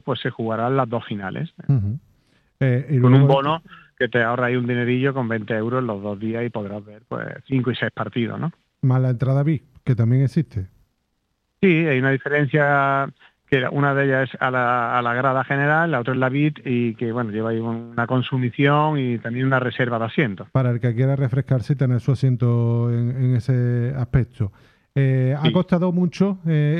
pues se jugarán las 2 finales. Uh-huh. Y con un luego bono que te ahorra ahí un dinerillo con 20 euros los 2 días y podrás ver pues 5 y 6 partidos, ¿no? más la entrada VIP, que también existe. Sí, hay una diferencia, que una de ellas es a la grada general, la otra es la VIP, y que bueno, lleva ahí una consumición y también una reserva de asientos. Para el que quiera refrescarse y tener su asiento en ese aspecto. ¿Ha Sí. costado mucho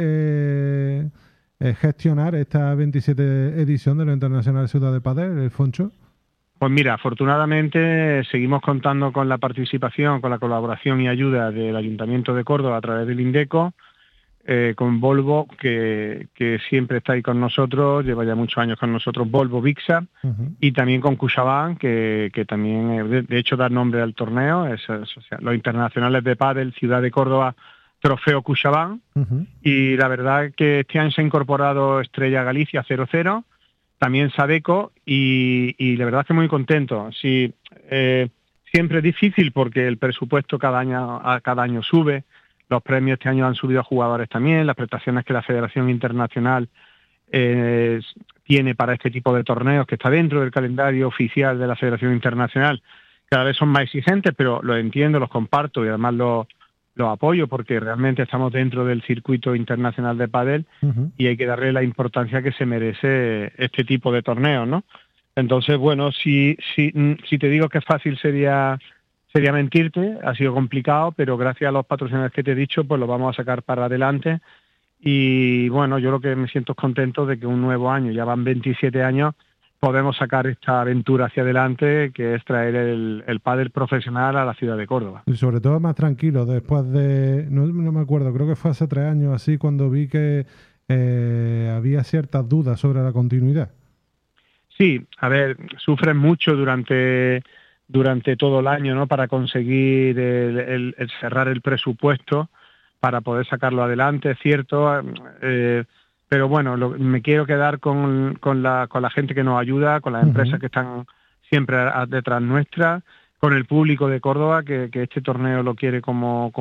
gestionar esta 27 edición de la Internacional Ciudad de Padel, el Foncho? Pues mira, afortunadamente seguimos contando con la participación, con la colaboración y ayuda del Ayuntamiento de Córdoba a través del INDECO, con Volvo, que siempre está ahí con nosotros, lleva ya muchos años con nosotros, Volvo Vixa, Uh-huh. y también con CuixaBank, que también, de hecho, da nombre al torneo, o sea, los internacionales de pádel Ciudad de Córdoba, Trofeo CuixaBank, Uh-huh. y la verdad que este año se ha incorporado Estrella Galicia 00, también Sadeco, y la verdad que muy contento. Sí, siempre es difícil porque el presupuesto cada año sube, los premios este año han subido a jugadores también, las prestaciones que la Federación Internacional tiene para este tipo de torneos, que está dentro del calendario oficial de la Federación Internacional, cada vez son más exigentes, pero los entiendo, los comparto y además los apoyo porque realmente estamos dentro del circuito internacional de pádel Uh-huh. y hay que darle la importancia que se merece este tipo de torneos, ¿no? Entonces, bueno, si te digo que es fácil sería mentirte, ha sido complicado, pero gracias a los patrocinadores que te he dicho, pues lo vamos a sacar para adelante. Y bueno, yo lo que me siento es contento de que un nuevo año, ya van 27 años, podemos sacar esta aventura hacia adelante, que es traer el pádel profesional a la ciudad de Córdoba. Y sobre todo más tranquilo, después de, no me acuerdo, creo que fue hace 3 años así, cuando vi que había ciertas dudas sobre la continuidad. Sí, a ver, sufren mucho durante todo el año, ¿no? Para conseguir el cerrar el presupuesto, para poder sacarlo adelante, es cierto, pero bueno, me quiero quedar con la gente que nos ayuda, con las empresas que están siempre detrás nuestra, con el público de Córdoba, que este torneo lo quiere como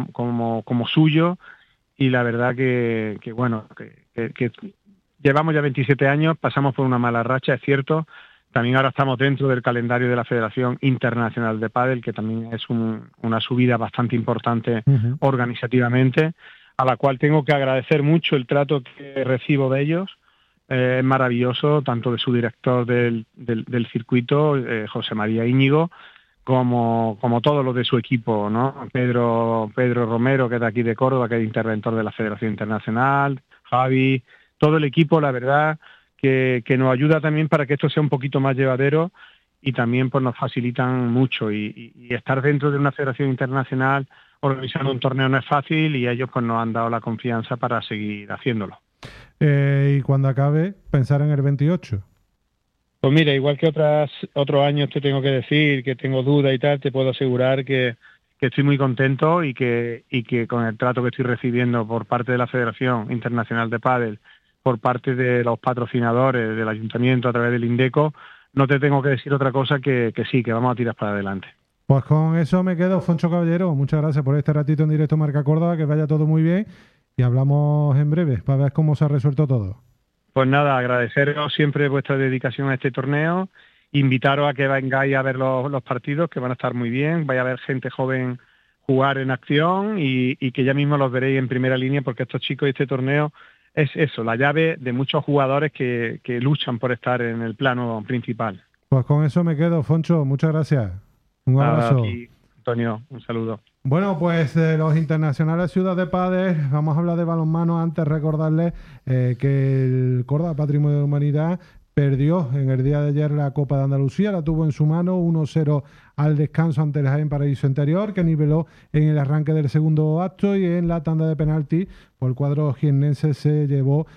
suyo, y la verdad que bueno, que llevamos ya 27 años, pasamos por una mala racha, es cierto. También ahora estamos dentro del calendario de la Federación Internacional de Pádel, que también es una subida bastante importante organizativamente, a la cual tengo que agradecer mucho el trato que recibo de ellos. Es maravilloso, tanto de su director del circuito, José María Íñigo, como todos los de su equipo, ¿no? Pedro Romero, que es de aquí de Córdoba, que es interventor de la Federación Internacional, Javi, todo el equipo, la verdad, que nos ayuda también para que esto sea un poquito más llevadero, y también pues nos facilitan mucho, y estar dentro de una federación internacional organizando un torneo no es fácil, y ellos pues nos han dado la confianza para seguir haciéndolo. Y cuando acabe, pensar en el 28. Pues mira, igual que otros años te tengo que decir que tengo dudas y tal, te puedo asegurar que estoy muy contento y que con el trato que estoy recibiendo por parte de la Federación Internacional de Pádel, por parte de los patrocinadores, del Ayuntamiento a través del INDECO, no te tengo que decir otra cosa que sí, que vamos a tirar para adelante. Pues con eso me quedo, Foncho Caballero. Muchas gracias por este ratito en directo Marca Córdoba, que vaya todo muy bien y hablamos en breve para ver cómo se ha resuelto todo. Pues nada, agradeceros siempre vuestra dedicación a este torneo, invitaros a que vengáis a ver los partidos, que van a estar muy bien, vaya a ver gente joven jugar en acción y que ya mismo los veréis en primera línea, porque estos chicos y este torneo es eso, la llave de muchos jugadores que luchan por estar en el plano principal. Pues con eso me quedo, Foncho. Muchas gracias. Un abrazo. Aquí, Antonio, un saludo. Bueno, pues de los internacionales Ciudad de Pádel, vamos a hablar de balonmano. Antes recordarles que el Córdoba Patrimonio de la Humanidad perdió en el día de ayer la Copa de Andalucía, la tuvo en su mano 1-0 al descanso ante el Jaén Paraíso Interior, que niveló en el arranque del segundo acto, y en la tanda de penalti por el cuadro jiennense se llevó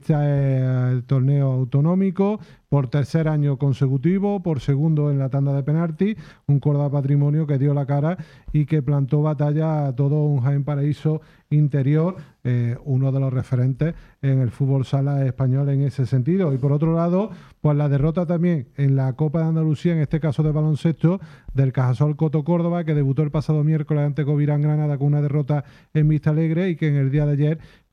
este torneo autonómico por tercer año consecutivo, por segundo en la tanda de penalti, un Córdoba Patrimonio que dio la cara y que plantó batalla a todo un Jaén Paraíso Interior, uno de los referentes en el fútbol sala español en ese sentido. Y por otro lado, pues la derrota también en la Copa de Andalucía, en este caso de baloncesto, del Cajasol Coto Córdoba, que debutó el pasado miércoles ante Covirán Granada con una derrota en Vista Alegre, y que en el día de ayer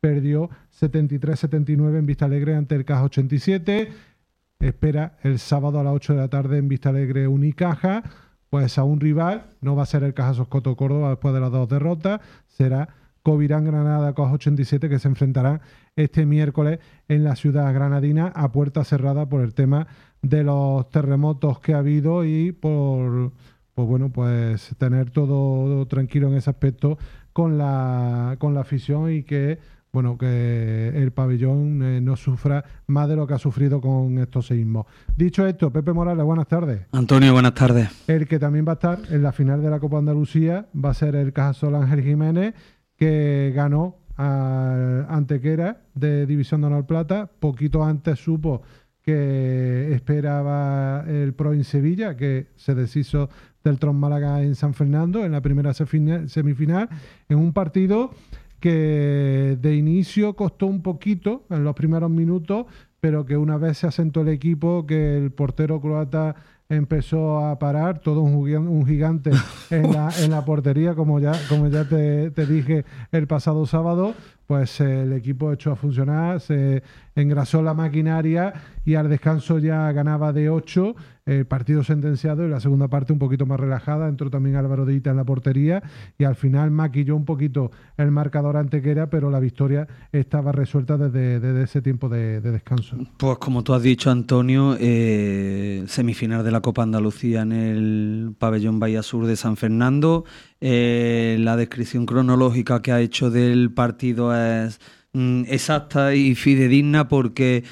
perdió 73-79 en Vistalegre ante el Caja 87. Espera el sábado a las 8 de la tarde en Vistalegre Unicaja, pues a un rival, no va a ser el Caja Soscoto Córdoba después de las 2 derrotas, será Covirán Granada Caja 87, que se enfrentarán este miércoles en la ciudad granadina a puerta cerrada por el tema de los terremotos que ha habido y por pues tener todo tranquilo en ese aspecto con la afición y que el pabellón no sufra más de lo que ha sufrido con estos seísmos. Dicho esto, Pepe Morales, buenas tardes. Antonio, buenas tardes. El que también va a estar en la final de la Copa Andalucía va a ser el Cajasol Ángel Jiménez, que ganó a Antequera de División de Honor Plata. Poquito antes supo que esperaba el Proin Sevilla, que se deshizo del Tron Málaga en San Fernando en la primera semifinal, en un partido que de inicio costó un poquito en los primeros minutos, pero que una vez se asentó el equipo, que el portero croata empezó a parar, todo un gigante en la portería, como ya te dije el pasado sábado, pues el equipo echó a funcionar, se engrasó la maquinaria y al descanso ya ganaba de 8, el partido sentenciado, y la segunda parte un poquito más relajada, entró también Álvaro de Ita en la portería y al final maquilló un poquito el marcador Antequera, pero la victoria estaba resuelta desde ese tiempo de descanso. Pues como tú has dicho, Antonio, semifinal de la Copa Andalucía en el pabellón Bahía Sur de San Fernando. La descripción cronológica que ha hecho del partido es exacta y fidedigna, porque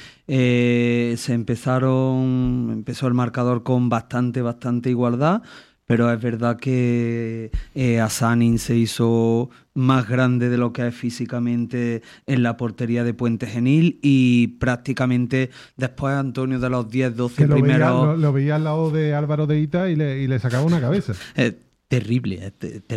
empezó el marcador con bastante igualdad, pero es verdad que Asanin se hizo más grande de lo que es físicamente en la portería de Puente Genil, y prácticamente después, Antonio, de los 10-12 primeros... Lo veía al lado de Álvaro de Ita y le sacaba una cabeza. Terrible,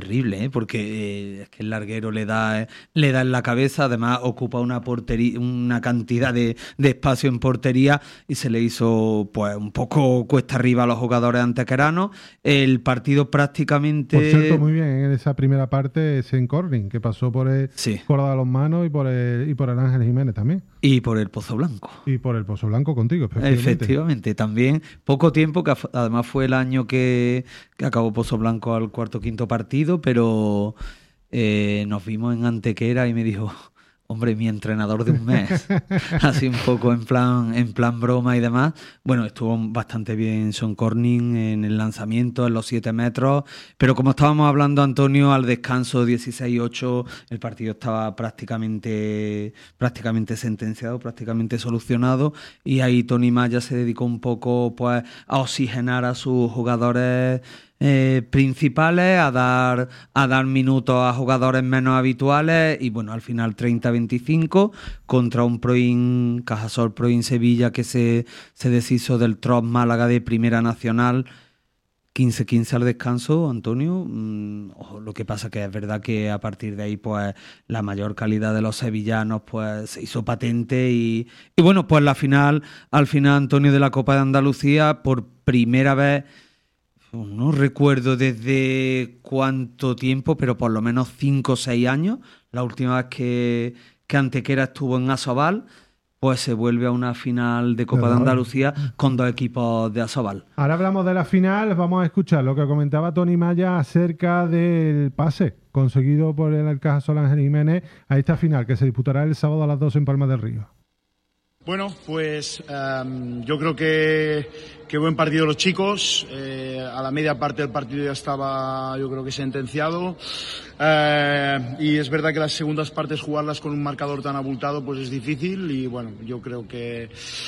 porque es que el larguero le da en la cabeza, además ocupa una cantidad de espacio en portería, y se le hizo pues un poco cuesta arriba a los jugadores antequeranos. El partido prácticamente... Por cierto, muy bien en esa primera parte ese corning que pasó por el Córdoba Los Manos y por el Ángel Jiménez también. Y por el Pozo Blanco. Y por el Pozo Blanco contigo, efectivamente. También poco tiempo, que además fue el año que acabó Pozo Blanco al cuarto o quinto partido, pero nos vimos en Antequera y me dijo: hombre, mi entrenador de un mes, así un poco en plan broma y demás. Bueno, estuvo bastante bien Sean Corning en el lanzamiento, en los 7 metros, pero como estábamos hablando, Antonio, al descanso 16-8, el partido estaba prácticamente sentenciado, prácticamente solucionado, y ahí Tony Maya se dedicó un poco pues a oxigenar a sus jugadores principales, a dar minutos a jugadores menos habituales, y bueno, al final 30-25 contra un Cajasol Proin Sevilla que se deshizo del Tron Málaga de Primera Nacional. 15-15 al descanso, Antonio. Lo que pasa que es verdad que a partir de ahí pues la mayor calidad de los sevillanos pues se hizo patente, y bueno, pues al final, Antonio, de la Copa de Andalucía, por primera vez, no recuerdo desde cuánto tiempo, pero por lo menos 5 o 6 años, la última vez que Antequera estuvo en Asobal, pues se vuelve a una final de Copa de Andalucía con 2 equipos de Asobal. Ahora hablamos de la final, vamos a escuchar lo que comentaba Tony Maya acerca del pase conseguido por el Cajasol Ángel Jiménez a esta final, que se disputará el sábado a las 2 en Palma del Río. Bueno, pues yo creo que buen partido los chicos. A la media parte del partido ya estaba, yo creo que sentenciado. Y es verdad que las segundas partes jugarlas con un marcador tan abultado pues es difícil, y bueno, yo creo que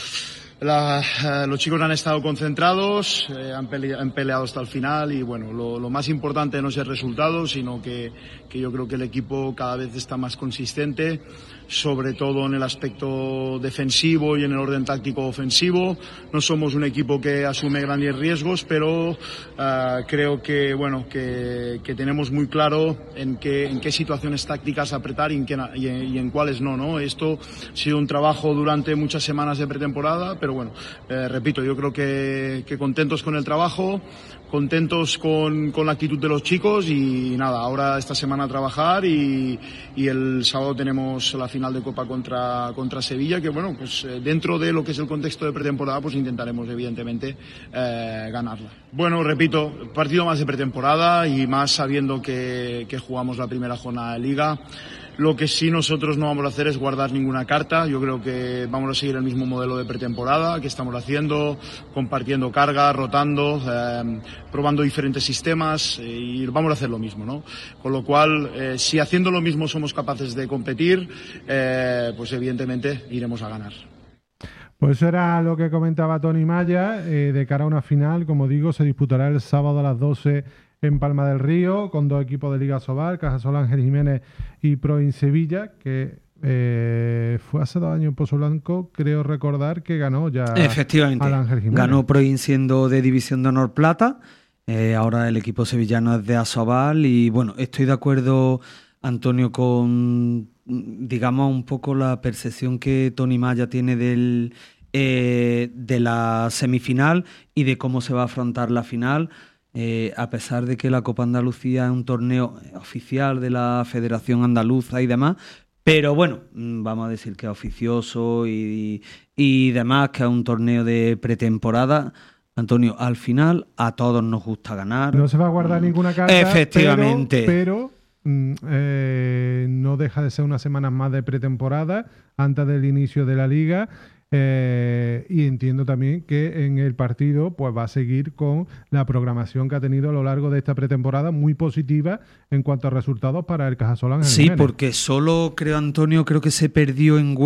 los chicos han estado concentrados, han peleado hasta el final, y bueno, lo más importante no es el resultado, sino que yo creo que el equipo cada vez está más consistente, sobre todo en el aspecto defensivo y en el orden táctico ofensivo. No somos un equipo que asume grandes riesgos, pero creo que bueno, que tenemos muy claro en qué situaciones tácticas apretar y en cuáles no. Esto ha sido un trabajo durante muchas semanas de pretemporada, pero bueno, repito, yo creo que contentos con el trabajo, contentos con la actitud de los chicos, y nada, ahora esta semana a trabajar, y el sábado tenemos la final de Copa contra Sevilla, que bueno, pues dentro de lo que es el contexto de pretemporada, pues intentaremos evidentemente ganarla. Bueno, repito, partido más de pretemporada y más sabiendo que jugamos la primera jornada de Liga. Lo que sí nosotros no vamos a hacer es guardar ninguna carta. Yo creo que vamos a seguir el mismo modelo de pretemporada que estamos haciendo, compartiendo carga, rotando, probando diferentes sistemas y vamos a hacer lo mismo, ¿no? Con lo cual, si haciendo lo mismo somos capaces de competir, pues evidentemente iremos a ganar. Pues eso era lo que comentaba Tony Maya de cara a una final. Como digo, se disputará el sábado a las 12 en Palma del Río, con 2 equipos de Liga Sobal, Cajasol Ángel Jiménez y Proin Sevilla, que fue hace 2 años en Pozo Blanco, creo recordar que ganó ya efectivamente, al Ángel Jiménez. Ganó Proin siendo de División de Honor Plata, ahora el equipo sevillano es de Asobal y bueno, estoy de acuerdo, Antonio, con digamos un poco la percepción que Tony Maya tiene de la semifinal y de cómo se va a afrontar la final. A pesar de que la Copa Andalucía es un torneo oficial de la Federación Andaluza y demás, pero bueno, vamos a decir que es oficioso y demás, que es un torneo de pretemporada. Antonio, al final a todos nos gusta ganar. No se va a guardar ninguna carta, efectivamente, pero no deja de ser unas semanas más de pretemporada antes del inicio de la Liga. Y entiendo también que en el partido pues va a seguir con la programación que ha tenido a lo largo de esta pretemporada, muy positiva en cuanto a resultados para el Cajasol Ángel Sí, Jiménez. porque solo Antonio, creo que se perdió en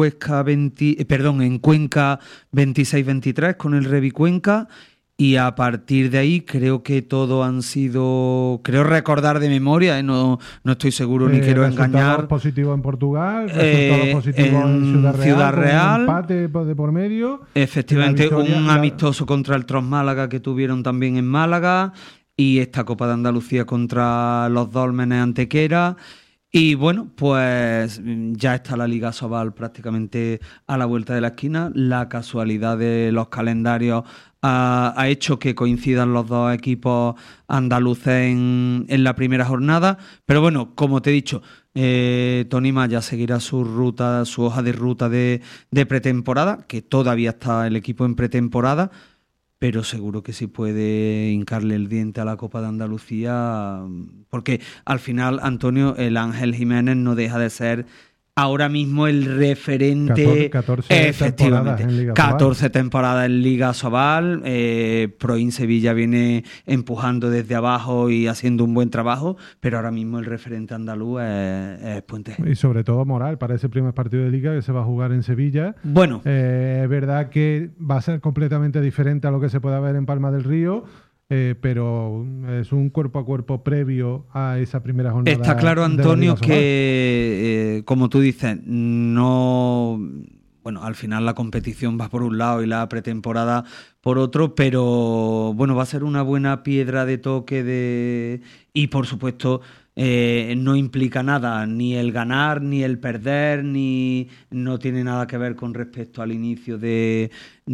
en Cuenca 26-23 con el Revi Cuenca. Y a partir de ahí creo que todo han sido, creo recordar de memoria, no estoy seguro ni quiero engañar. Resultados positivos en Portugal, resultados positivos en Ciudad Real, un empate de por medio. Efectivamente, un amistoso contra el Tros Málaga que tuvieron también en Málaga y esta Copa de Andalucía contra los Dólmenes Antequera. Y bueno, pues ya está la Liga Sobal prácticamente a la vuelta de la esquina. La casualidad de los calendarios ha hecho que coincidan los 2 equipos andaluces en la primera jornada. Pero bueno, como te he dicho, Tony Maya seguirá su hoja de ruta de pretemporada, que todavía está el equipo en pretemporada, pero seguro que sí puede hincarle el diente a la Copa de Andalucía, porque al final, Antonio, el Ángel Jiménez no deja de ser ahora mismo el referente. 14 temporadas en Liga 14 temporadas en Liga Sobal. Proin Sevilla viene empujando desde abajo y haciendo un buen trabajo, pero ahora mismo el referente andaluz es Puente. Y sobre todo moral para ese primer partido de Liga que se va a jugar en Sevilla. Bueno, es verdad que va a ser completamente diferente a lo que se pueda ver en Palma del Río. Pero es un cuerpo a cuerpo previo a esa primera jornada. Está claro, Antonio, que como tú dices, no, bueno, al final la competición va por un lado y la pretemporada por otro, pero bueno, va a ser una buena piedra de toque y por supuesto no implica nada, ni el ganar, ni el perder, ni no tiene nada que ver con respecto al inicio de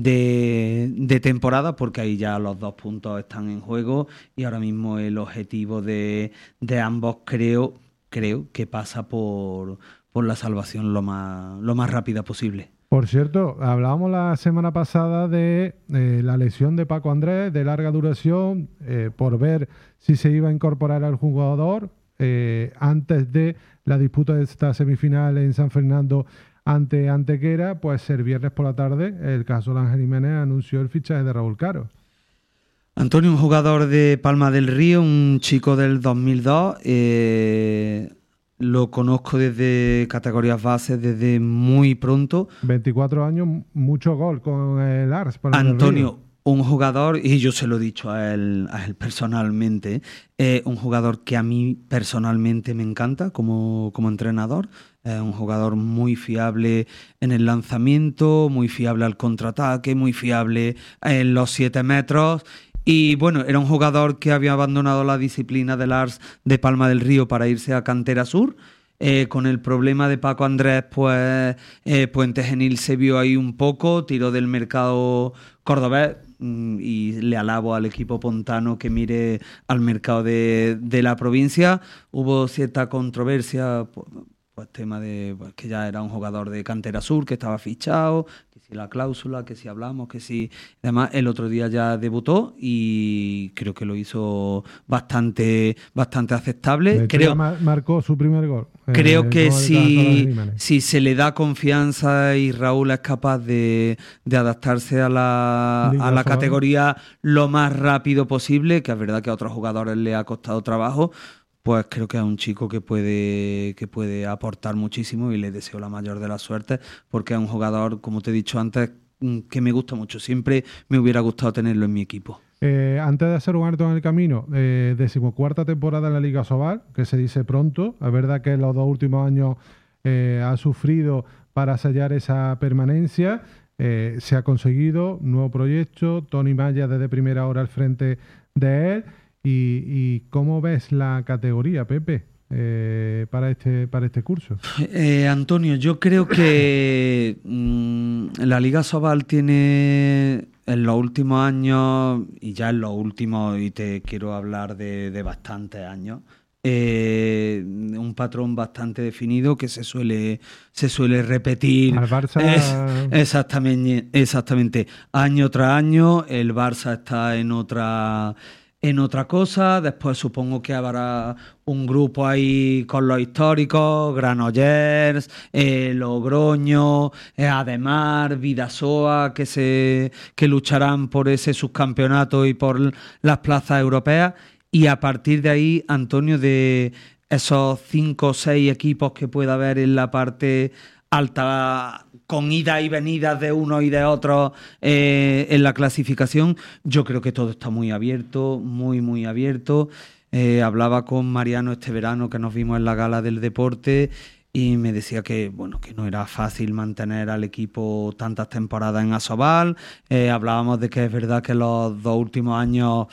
temporada, porque ahí ya los 2 puntos están en juego y ahora mismo el objetivo de ambos creo que pasa por la salvación lo más rápida posible. Por cierto, hablábamos la semana pasada de la lesión de Paco Andrés de larga duración, por ver si se iba a incorporar al jugador antes de la disputa de esta semifinal en San Fernando ante Antequera. Pues el viernes por la tarde el Cajasol Ángel Jiménez anunció el fichaje de Raúl Caro. Antonio, un jugador de Palma del Río, un chico del 2002, lo conozco desde categorías bases, desde muy pronto. 24 años, mucho gol con el Ars. Antonio, un jugador, y yo se lo he dicho a él personalmente, un jugador que a mí personalmente me encanta como entrenador. Un jugador muy fiable en el lanzamiento, muy fiable al contraataque, muy fiable en los 7 metros. Y bueno, era un jugador que había abandonado la disciplina del Ars de Palma del Río para irse a Cantera Sur. Con el problema de Paco Andrés, pues Puente Genil se vio ahí un poco, tiró del mercado cordobés y le alabo al equipo pontano que mire al mercado de la provincia. Hubo cierta controversia pues tema de pues, que ya era un jugador de cantera sur, que estaba fichado, que si la cláusula, que si hablamos, que si... Además, el otro día ya debutó y creo que lo hizo bastante aceptable. Marcó su primer gol. Creo que si se le da confianza y Raúl es capaz de adaptarse a la categoría lo más rápido posible, que es verdad que a otros jugadores le ha costado trabajo, pues creo que es un chico que puede aportar muchísimo y le deseo la mayor de las suertes, porque es un jugador, como te he dicho antes, que me gusta mucho. Siempre me hubiera gustado tenerlo en mi equipo. Antes de hacer un alto en el camino, 14ª temporada en la Liga Sobal, que se dice pronto. Es verdad que en los 2 últimos años ha sufrido para sellar esa permanencia. Se ha conseguido nuevo proyecto, Tony Maya desde primera hora al frente de él. ¿Y cómo ves la categoría, Pepe, para este curso? Antonio, yo creo que la Liga Sobal tiene en los últimos años, y ya en los últimos, y te quiero hablar de bastantes años, un patrón bastante definido que se suele repetir. Al Barça... Exactamente. Año tras año el Barça está en otra cosa. Después supongo que habrá un grupo ahí con los históricos, Granollers, Logroño, Ademar, Vidasoa, que lucharán por ese subcampeonato y por las plazas europeas. Y a partir de ahí, Antonio, de esos 5 o 6 equipos que pueda haber en la parte alta, con idas y venidas de uno y de otro en la clasificación, yo creo que todo está muy abierto, muy abierto. Hablaba con Mariano este verano, que nos vimos en la gala del deporte, y me decía que no era fácil mantener al equipo tantas temporadas en Asobal. Hablábamos de que es verdad que los 2 últimos años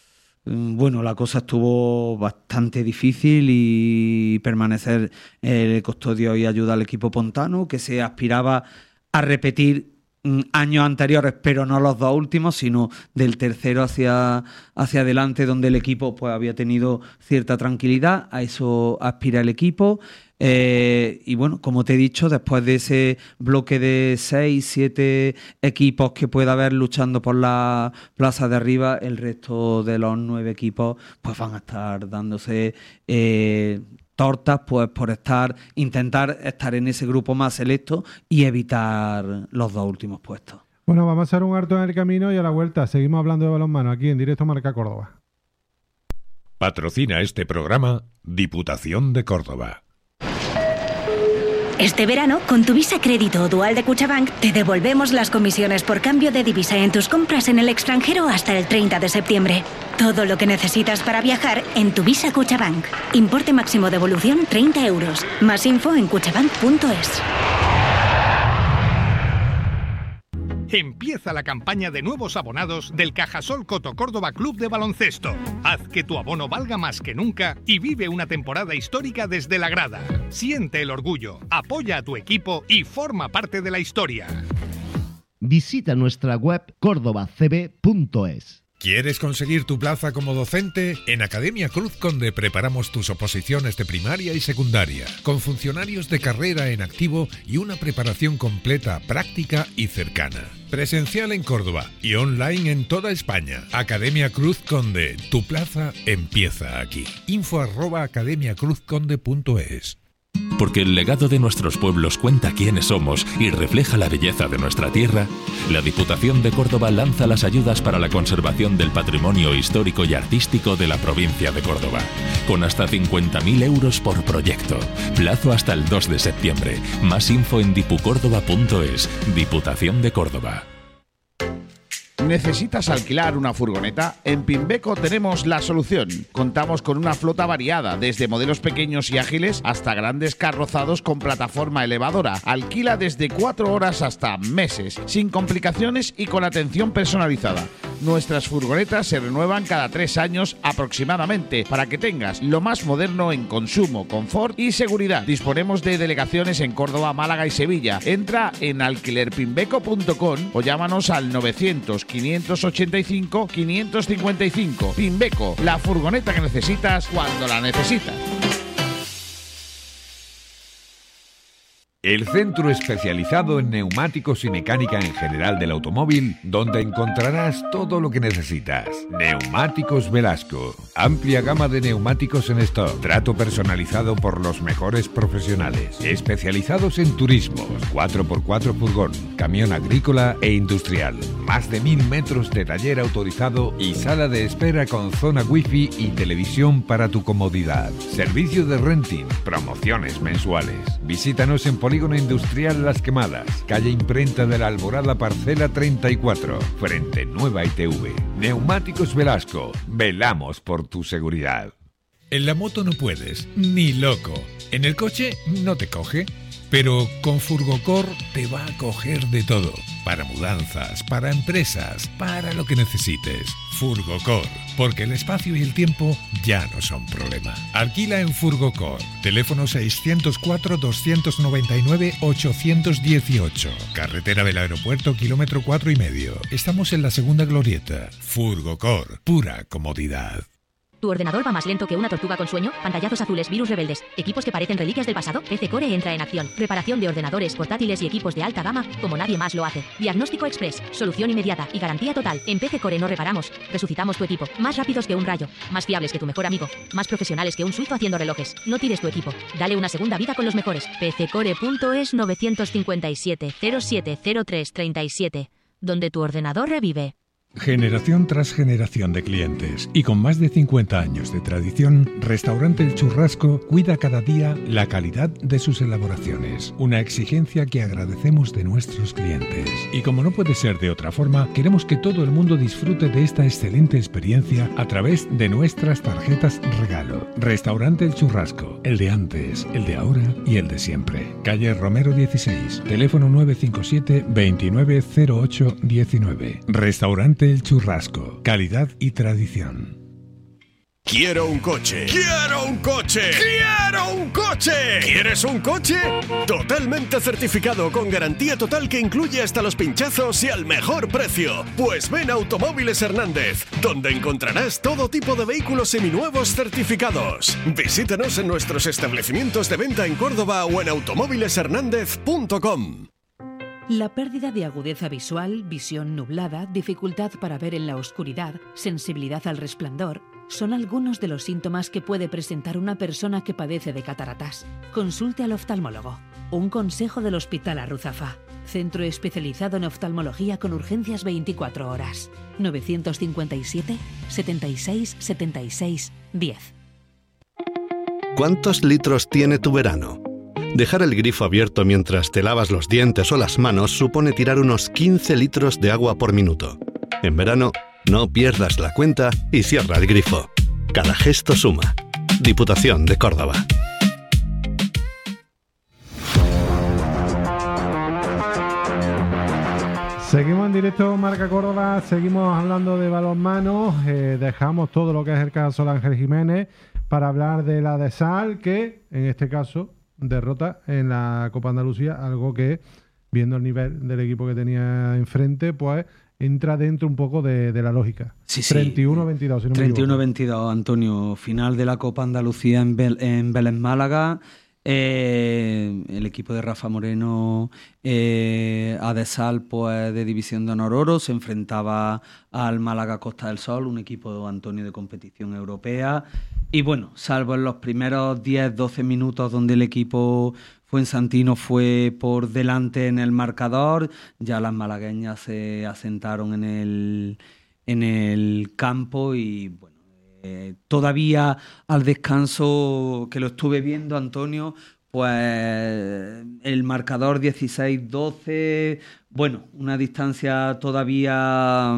la cosa estuvo bastante difícil y permanecer le costó Dios y ayuda al equipo pontano, que se aspiraba a repetir años anteriores, pero no los 2 últimos, sino del tercero hacia adelante, donde el equipo pues había tenido cierta tranquilidad. A eso aspira el equipo. Y bueno, como te he dicho, después de ese bloque de 6, 7 equipos que pueda haber luchando por la plaza de arriba, el resto de los 9 equipos pues van a estar dándose tortas pues por intentar estar en ese grupo más selecto y evitar los 2 últimos puestos. Bueno, vamos a hacer un harto en el camino y a la vuelta seguimos hablando de balonmano aquí en Directo Marca Córdoba. Patrocina este programa Diputación de Córdoba. Este verano, con tu Visa Crédito o Dual de Cuchabank, te devolvemos las comisiones por cambio de divisa en tus compras en el extranjero hasta el 30 de septiembre. Todo lo que necesitas para viajar en tu Visa Cuchabank. Importe máximo de devolución 30 euros. Más info en cuchabank.es. Empieza la campaña de nuevos abonados del Cajasol Coto Córdoba Club de Baloncesto. Haz que tu abono valga más que nunca y vive una temporada histórica desde la grada. Siente el orgullo, apoya a tu equipo y forma parte de la historia. Visita nuestra web cordobacb.es. ¿Quieres conseguir tu plaza como docente? En Academia Cruz Conde preparamos tus oposiciones de primaria y secundaria, con funcionarios de carrera en activo y una preparación completa, práctica y cercana. Presencial en Córdoba y online en toda España. Academia Cruz Conde, tu plaza empieza aquí. info@academiacruzconde.es. Porque el legado de nuestros pueblos cuenta quiénes somos y refleja la belleza de nuestra tierra, la Diputación de Córdoba lanza las ayudas para la conservación del patrimonio histórico y artístico de la provincia de Córdoba, con hasta 50.000 euros por proyecto. Plazo hasta el 2 de septiembre. Más info en dipucórdoba.es. Diputación de Córdoba. ¿Necesitas alquilar una furgoneta? En Pimbeco tenemos la solución. Contamos con una flota variada, desde modelos pequeños y ágiles hasta grandes carrozados con plataforma elevadora. Alquila desde 4 horas hasta meses, sin complicaciones y con atención personalizada. Nuestras furgonetas se renuevan cada 3 años aproximadamente, para que tengas lo más moderno en consumo, confort y seguridad. Disponemos de delegaciones en Córdoba, Málaga y Sevilla. Entra en alquilerpimbeco.com o llámanos al 900-585-555. Pimbeco, la furgoneta que necesitas cuando la necesitas. El centro especializado en neumáticos y mecánica en general del automóvil, donde encontrarás todo lo que necesitas. Neumáticos Velasco. Amplia gama de neumáticos en stock. Trato personalizado por los mejores profesionales. Especializados en turismos, 4x4 furgón, camión agrícola e industrial. Más de 1000 metros de taller autorizado y sala de espera con zona wifi y televisión para tu comodidad. Servicio de renting, promociones mensuales. Visítanos en Polígono Industrial Las Quemadas, calle Imprenta de la Alborada, parcela 34, frente Nueva ITV. Neumáticos Velasco, velamos por tu seguridad. En la moto no puedes, ni loco. En el coche no te coge, pero con Furgocor te va a coger de todo. Para mudanzas, para empresas, para lo que necesites. Furgocor, porque el espacio y el tiempo ya no son problema. Alquila en Furgocor. Teléfono 604-299-818. Carretera del Aeropuerto, kilómetro 4,5. Estamos en la segunda glorieta. Furgocor, pura comodidad. ¿Tu ordenador va más lento que una tortuga con sueño? Pantallazos azules, virus rebeldes, equipos que parecen reliquias del pasado. PC Core entra en acción. Reparación de ordenadores, portátiles y equipos de alta gama como nadie más lo hace. Diagnóstico express, solución inmediata y garantía total. En PC Core no reparamos, resucitamos tu equipo. Más rápidos que un rayo, más fiables que tu mejor amigo, más profesionales que un suizo haciendo relojes. No tires tu equipo, dale una segunda vida con los mejores. PCcore.es 957 0703 37, donde tu ordenador revive. Generación tras generación de clientes y con más de 50 años de tradición, Restaurante El Churrasco cuida cada día la calidad de sus elaboraciones, una exigencia que agradecemos de nuestros clientes. Y como no puede ser de otra forma, queremos que todo el mundo disfrute de esta excelente experiencia a través de nuestras tarjetas regalo. Restaurante El Churrasco, el de antes, el de ahora y el de siempre. Calle Romero 16, teléfono 957 2908 19. Restaurante El Churrasco, calidad y tradición. Quiero un coche. ¡Quiero un coche! ¡Quiero un coche! ¿Quieres un coche? Totalmente certificado, con garantía total que incluye hasta los pinchazos y al mejor precio. Pues ven a Automóviles Hernández, donde encontrarás todo tipo de vehículos seminuevos certificados. Visítanos en nuestros establecimientos de venta en Córdoba o en automóvileshernandez.com. La pérdida de agudeza visual, visión nublada, dificultad para ver en la oscuridad, sensibilidad al resplandor, son algunos de los síntomas que puede presentar una persona que padece de cataratas. Consulte al oftalmólogo. Un consejo del Hospital Arruzafa. Centro especializado en oftalmología con urgencias 24 horas. 957 76 76 10. ¿Cuántos litros tiene tu verano? Dejar el grifo abierto mientras te lavas los dientes o las manos supone tirar unos 15 litros de agua por minuto. En verano, no pierdas la cuenta y cierra el grifo. Cada gesto suma. Diputación de Córdoba. Seguimos en directo Marca Córdoba, seguimos hablando de balonmano, dejamos todo lo que es el caso Ángel Jiménez para hablar de la de Sal, que en este caso derrota en la Copa Andalucía, algo que, viendo el nivel del equipo que tenía enfrente, pues entra dentro un poco de la lógica. Sí, 31-22, si no me equivoco. 31-22, Antonio. Final de la Copa Andalucía en Vélez Málaga. El equipo de Rafa Moreno, Adesal, pues de División de Honor Oro, se enfrentaba al Málaga Costa del Sol, un equipo, Antonio, de competición europea. Y bueno, salvo en los primeros 10-12 minutos donde el equipo fuensantino fue por delante en el marcador, ya las malagueñas se asentaron en el campo y bueno, todavía al descanso, que lo estuve viendo, Antonio, pues el marcador 16-12, bueno, una distancia todavía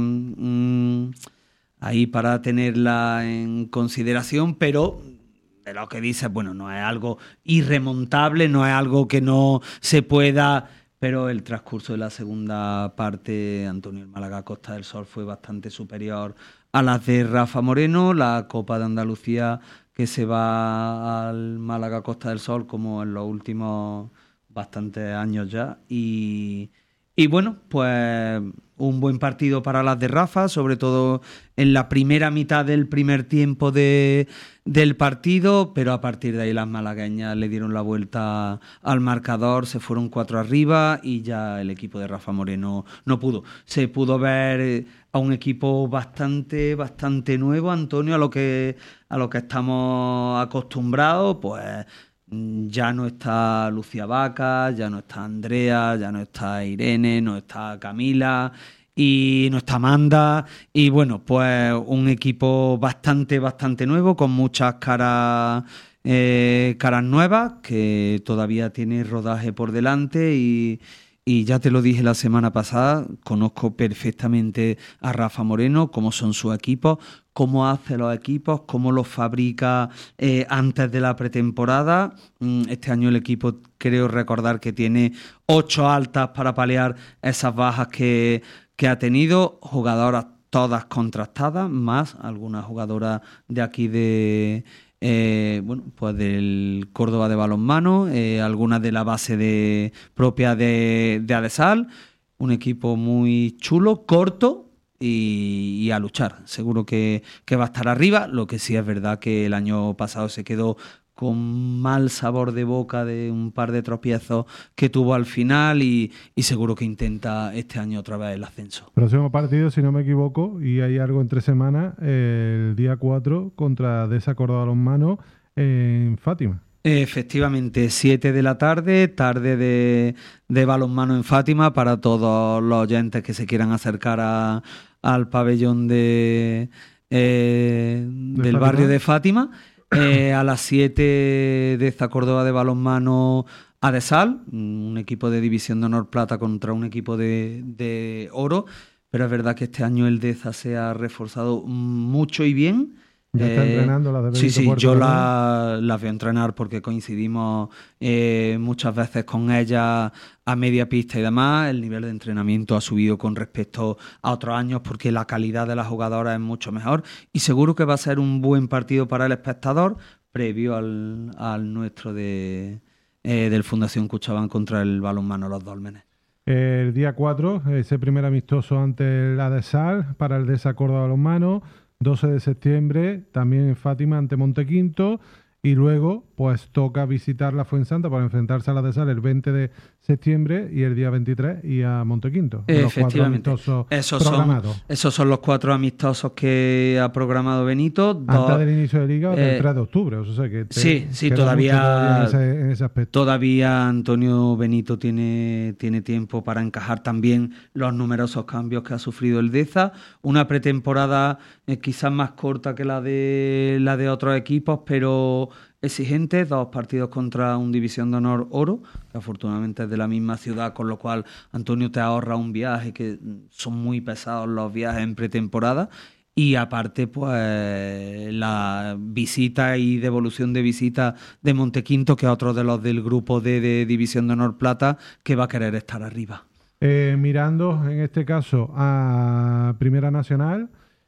ahí para tenerla en consideración, pero de lo que dices, bueno, no es algo irremontable, no es algo que no se pueda, pero el transcurso de la segunda parte, Antonio, el Málaga Costa del Sol fue bastante superior a las de Rafa Moreno. La Copa de Andalucía que se va al Málaga Costa del Sol como en los últimos bastantes años ya, y bueno, pues un buen partido para las de Rafa, sobre todo en la primera mitad del primer tiempo del partido, pero a partir de ahí las malagueñas le dieron la vuelta al marcador, se fueron 4 arriba y ya el equipo de Rafa Moreno no pudo. Se pudo ver a un equipo bastante nuevo, Antonio, a lo que estamos acostumbrados, pues ya no está Lucía Vaca, ya no está Andrea, ya no está Irene, no está Camila y no está Amanda. Y bueno, pues un equipo bastante nuevo, con muchas caras nuevas, que todavía tiene rodaje por delante y ya te lo dije la semana pasada, conozco perfectamente a Rafa Moreno, cómo son sus equipos, cómo hace los equipos, cómo los fabrica antes de la pretemporada. Este año el equipo, creo recordar que tiene 8 altas para paliar esas bajas que ha tenido, jugadoras todas contrastadas, más algunas jugadoras de aquí pues del Córdoba de balonmano, algunas de la base propia de Adesal. Un equipo muy chulo, corto y a luchar. Seguro que va a estar arriba. Lo que sí es verdad que el año pasado se quedó con mal sabor de boca de un par de tropiezos que tuvo al final y seguro que intenta este año otra vez el ascenso. Próximo partido, si no me equivoco, y hay algo entre semanas, el día 4 contra Deza Córdoba Balonmano en Fátima. Efectivamente, 7 de la tarde de balonmano en Fátima para todos los oyentes que se quieran acercar al pabellón del barrio de Fátima. A las 7 de esta Córdoba de balonmano Adesal, un equipo de División de Honor Plata contra un equipo de Oro, pero es verdad que este año el Deza se ha reforzado mucho y bien. ¿Ya está entrenando las de Benito Sí, Puerto yo las veo entrenar porque coincidimos muchas veces con ellas a media pista y demás. El nivel de entrenamiento ha subido con respecto a otros años porque la calidad de las jugadoras es mucho mejor y seguro que va a ser un buen partido para el espectador previo al nuestro del Fundación Cuchabán contra el balonmano Los Dólmenes. El día 4, ese primer amistoso ante el Adesal para el Deza Córdoba Balonmano. 12 de septiembre, también en Fátima ante Montequinto, y luego pues toca visitar la Fuensanta para enfrentarse a la Adesal el 20 de septiembre y el día 23 y a Montequinto. Efectivamente. Los 4 amistosos programados. Esos son los 4 amistosos que ha programado Benito. Antes del inicio de Liga, del 3 de octubre. O sea que sí, todavía en ese aspecto. Todavía Antonio Benito tiene tiempo para encajar también los numerosos cambios que ha sufrido el Deza. Una pretemporada quizás más corta que la de otros equipos, pero exigente, 2 partidos contra un División de Honor Oro, que afortunadamente es de la misma ciudad, con lo cual Antonio te ahorra un viaje, que son muy pesados los viajes en pretemporada, y aparte pues la visita y devolución de visita de Montequinto, que es otro de los del grupo de División de Honor Plata, que va a querer estar arriba. Mirando en este caso a Primera Nacional,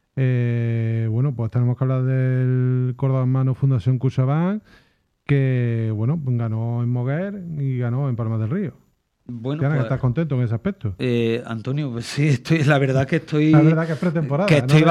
pues tenemos que hablar del Córdoba Balonmano Fundación Cuchabán, que ganó en Moguer y ganó en Palma del Río. Bueno, ¿Estás contento en ese aspecto? Antonio, pues sí, la verdad que es pretemporada. Que estoy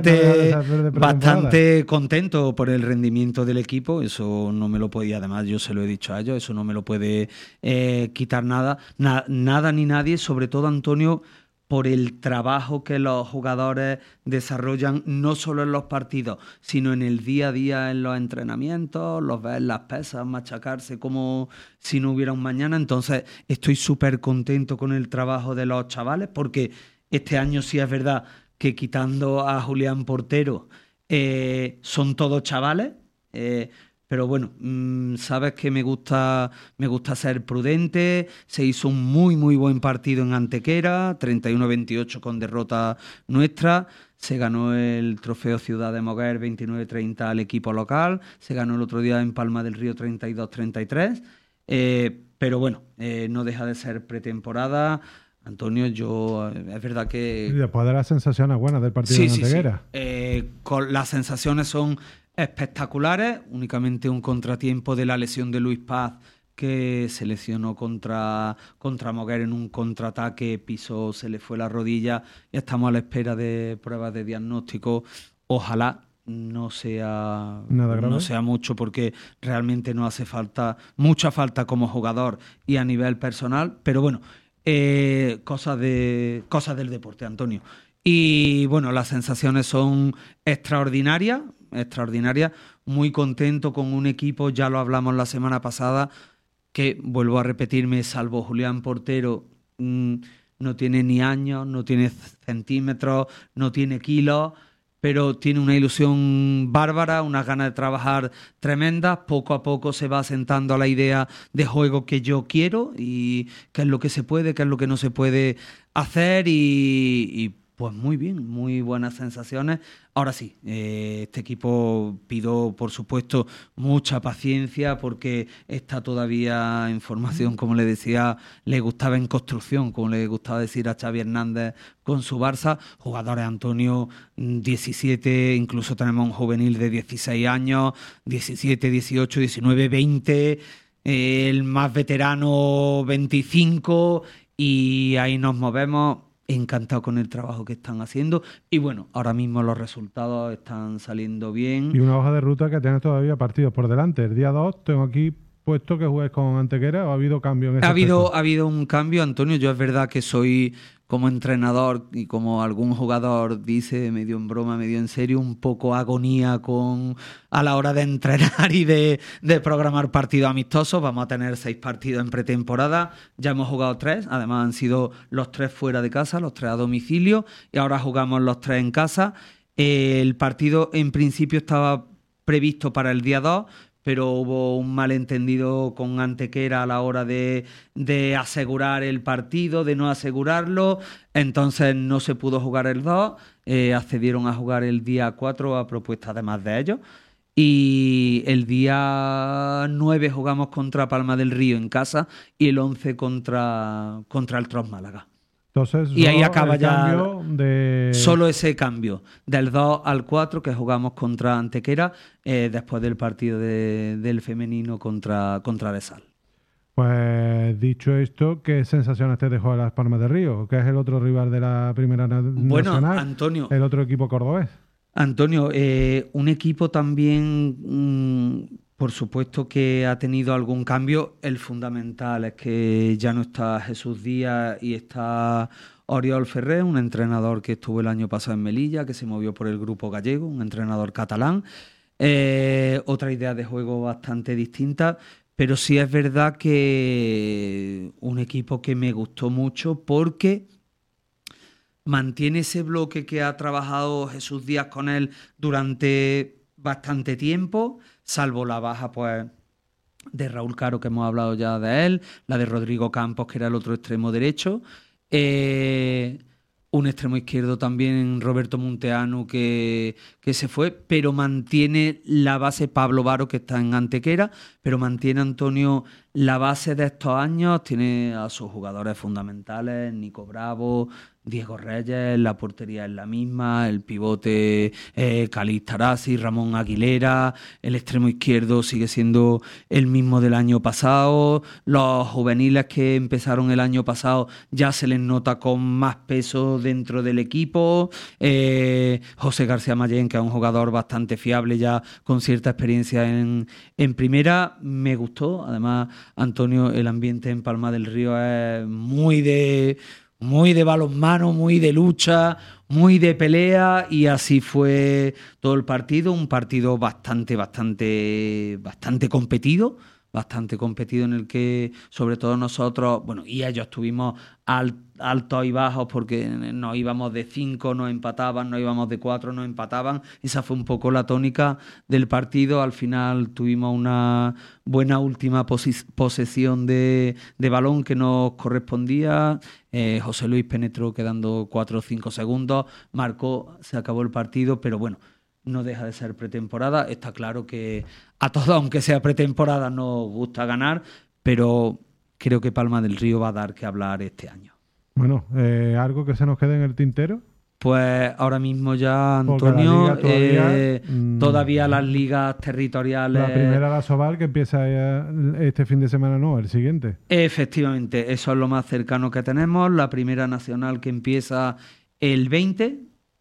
bastante contento por el rendimiento del equipo. Eso no me lo podía, además yo se lo he dicho a ellos, eso no me lo puede quitar nada ni nadie, sobre todo Antonio, por el trabajo que los jugadores desarrollan no solo en los partidos, sino en el día a día, en los entrenamientos, los ves en las pesas, machacarse como si no hubiera un mañana. Entonces estoy súper contento con el trabajo de los chavales, porque este año sí es verdad que quitando a Julián Portero son todos chavales, pero bueno, sabes que me gusta ser prudente. Se hizo un muy buen partido en Antequera, 31-28 con derrota nuestra. Se ganó el trofeo Ciudad de Moguer 29-30 al equipo local. Se ganó el otro día en Palma del Río 32-33. Pero bueno, no deja de ser pretemporada. Antonio, es verdad que... Y después de las sensaciones buenas del partido de Antequera. Sí. Las sensaciones son espectaculares. Únicamente un contratiempo de la lesión de Luis Paz, que se lesionó contra Moguer en un contraataque, pisó, se le fue la rodilla y estamos a la espera de pruebas de diagnóstico. Ojalá no sea mucho, porque realmente no hace mucha falta como jugador y a nivel personal, pero bueno, cosas del deporte, Antonio. Y bueno, las sensaciones son extraordinarias, muy contento con un equipo, ya lo hablamos la semana pasada, que, vuelvo a repetirme, salvo Julián Portero, no tiene ni años, no tiene centímetros, no tiene kilos, pero tiene una ilusión bárbara, unas ganas de trabajar tremendas. Poco a poco se va asentando la idea de juego que yo quiero y qué es lo que se puede, qué es lo que no se puede hacer y pues muy bien, muy buenas sensaciones. Ahora sí, este equipo pido, por supuesto, mucha paciencia porque está todavía en formación, como le decía, le gustaba en construcción, como le gustaba decir a Xavi Hernández con su Barça. Jugadores, Antonio, 17, incluso tenemos un juvenil de 16 años, 17, 18, 19, 20, el más veterano 25, y ahí nos movemos. Encantado con el trabajo que están haciendo y bueno, ahora mismo los resultados están saliendo bien. Y una hoja de ruta que tienes todavía partidos por delante. El día 2 tengo aquí puesto que juegues con Antequera, ¿o ha habido cambio en ese aspecto? Ha habido un cambio, Antonio. Yo es verdad que soy, como entrenador y como algún jugador dice, medio en broma, medio en serio, un poco agonía a la hora de entrenar y de programar partidos amistosos. Vamos a tener 6 partidos en pretemporada, ya hemos jugado 3, además han sido los 3 fuera de casa, los 3 a domicilio, y ahora jugamos los 3 en casa. El partido en principio estaba previsto para el día 2, pero hubo un malentendido con Antequera a la hora de asegurar el partido, de no asegurarlo, entonces no se pudo jugar el 2, accedieron a jugar el día 4 a propuesta además de ellos, y el día 9 jugamos contra Palma del Río en casa y el 11 contra el Tros Málaga. Entonces, y ahí acaba ya solo ese cambio, del 2 al 4 que jugamos contra Antequera, después del partido del femenino contra de Sal. Pues dicho esto, ¿qué sensaciones te dejó a Las Palmas de Río? ¿Qué es el otro rival de la Primera Nacional? Antonio, el otro equipo cordobés. Antonio, un equipo también, por supuesto que ha tenido algún cambio. El fundamental es que ya no está Jesús Díaz y está Oriol Ferrer, un entrenador que estuvo el año pasado en Melilla, que se movió por el grupo gallego, un entrenador catalán. Otra idea de juego bastante distinta, pero sí es verdad que un equipo que me gustó mucho porque mantiene ese bloque que ha trabajado Jesús Díaz con él durante bastante tiempo, salvo la baja pues de Raúl Caro, que hemos hablado ya de él, la de Rodrigo Campos, que era el otro extremo derecho, un extremo izquierdo también, Roberto Munteanu, que se fue, pero mantiene la base Pablo Varo, que está en Antequera, pero mantiene, Antonio, la base de estos años, tiene a sus jugadores fundamentales, Nico Bravo, Diego Reyes, la portería es la misma, el pivote Calix Tarasi, Ramón Aguilera, el extremo izquierdo sigue siendo el mismo del año pasado, los juveniles que empezaron el año pasado ya se les nota con más peso dentro del equipo, José García Mayén, que es un jugador bastante fiable ya con cierta experiencia en primera, me gustó. Además, Antonio, el ambiente en Palma del Río es muy de balonmano, muy de lucha, muy de pelea, y así fue todo el partido, un partido bastante competido, en el que sobre todo nosotros, y ellos tuvimos altos y bajos, porque nos íbamos de 5, nos empataban, nos íbamos de 4, nos empataban. Esa fue un poco la tónica del partido. Al final tuvimos una buena última posesión de balón que nos correspondía. José Luis penetró quedando 4 o 5 segundos, marcó, se acabó el partido, pero bueno, no deja de ser pretemporada. Está claro que a todos, aunque sea pretemporada, nos gusta ganar, pero creo que Palma del Río va a dar que hablar este año. Bueno, ¿algo que se nos quede en el tintero? Pues ahora mismo ya, Antonio, todavía las ligas territoriales... La primera, la Sobal, que empieza este fin de semana, no, el siguiente. Efectivamente, eso es lo más cercano que tenemos. La primera nacional que empieza el 20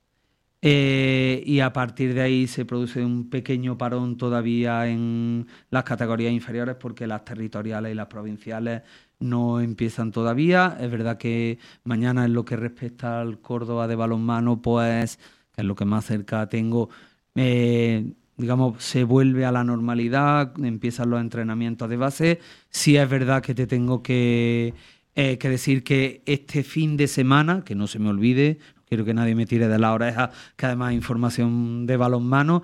y a partir de ahí se produce un pequeño parón todavía en las categorías inferiores porque las territoriales y las provinciales no empiezan todavía. Es verdad que mañana, en lo que respecta al Córdoba de balonmano, pues, que es lo que más cerca tengo, digamos, se vuelve a la normalidad, empiezan los entrenamientos de base. Sí es verdad que te tengo que decir que este fin de semana, que no se me olvide, quiero que nadie me tire de la oreja, que además hay información de balonmano,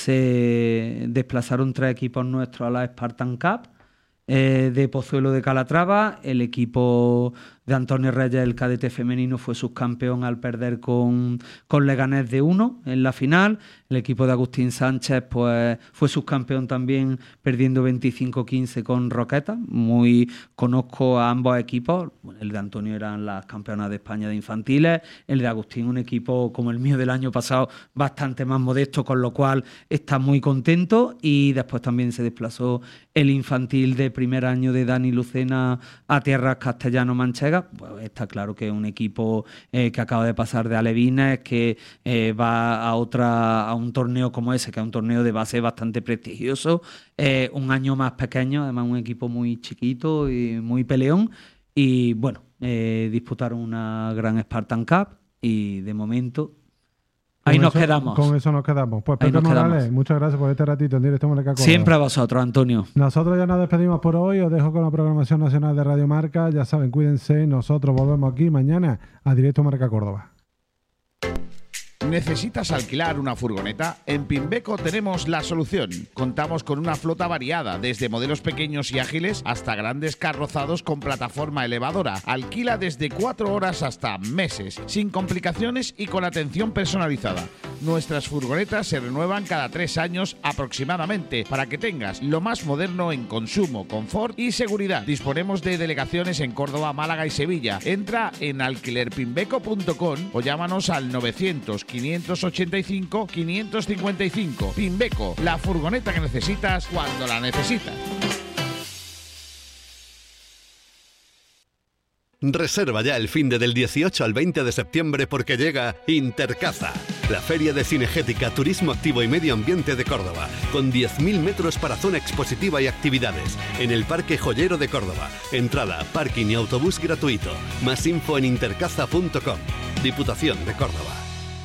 se desplazaron 3 equipos nuestros a la Spartan Cup, de Pozuelo de Calatrava. El equipo de Antonio Reyes, el cadete femenino, fue subcampeón al perder con Leganés de 1 en la final. El equipo de Agustín Sánchez pues fue subcampeón también, perdiendo 25-15 con Roqueta. Conozco a ambos equipos. El de Antonio eran las campeonas de España de infantiles, el de Agustín un equipo como el mío del año pasado, bastante más modesto, con lo cual está muy contento. Y después también se desplazó el infantil de primer año de Dani Lucena a tierras castellano-manchegas. Pues está claro que es un equipo que acaba de pasar de alevines, que va a un torneo como ese, que es un torneo de base bastante prestigioso, un año más pequeño, además un equipo muy chiquito y muy peleón. Y bueno, disputaron una gran Spartan Cup y de momento ahí nos quedamos. Con eso nos quedamos. Pues Pepe Morales, muchas gracias por este ratito en directo Marca Córdoba. Siempre a vosotros, Antonio. Nosotros ya nos despedimos por hoy. Os dejo con la programación nacional de Radio Marca. Ya saben, cuídense. Nosotros volvemos aquí mañana a directo Marca Córdoba. ¿Necesitas alquilar una furgoneta? En Pimbeco tenemos la solución. Contamos con una flota variada, desde modelos pequeños y ágiles hasta grandes carrozados con plataforma elevadora. Alquila desde 4 horas hasta meses, sin complicaciones y con atención personalizada. Nuestras furgonetas se renuevan cada 3 años aproximadamente, para que tengas lo más moderno en consumo, confort y seguridad. Disponemos de delegaciones en Córdoba, Málaga y Sevilla. Entra en alquilerpimbeco.com o llámanos al 900-585-555. Pimbeco, la furgoneta que necesitas cuando la necesitas. Reserva ya el finde del 18 al 20 de septiembre porque llega Intercaza, la feria de cinegética, turismo activo y medio ambiente de Córdoba, con 10.000 metros para zona expositiva y actividades, en el Parque Joyero de Córdoba. Entrada, parking y autobús gratuito. Más info en intercaza.com. Diputación de Córdoba.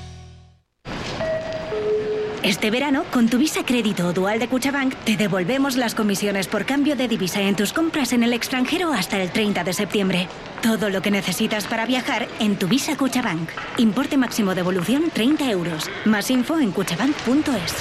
Este verano, con tu Visa Crédito o Dual de Cuchabank, te devolvemos las comisiones por cambio de divisa en tus compras en el extranjero hasta el 30 de septiembre. Todo lo que necesitas para viajar en tu Visa Cuchabank. Importe máximo de devolución 30 euros. Más info en cuchabank.es.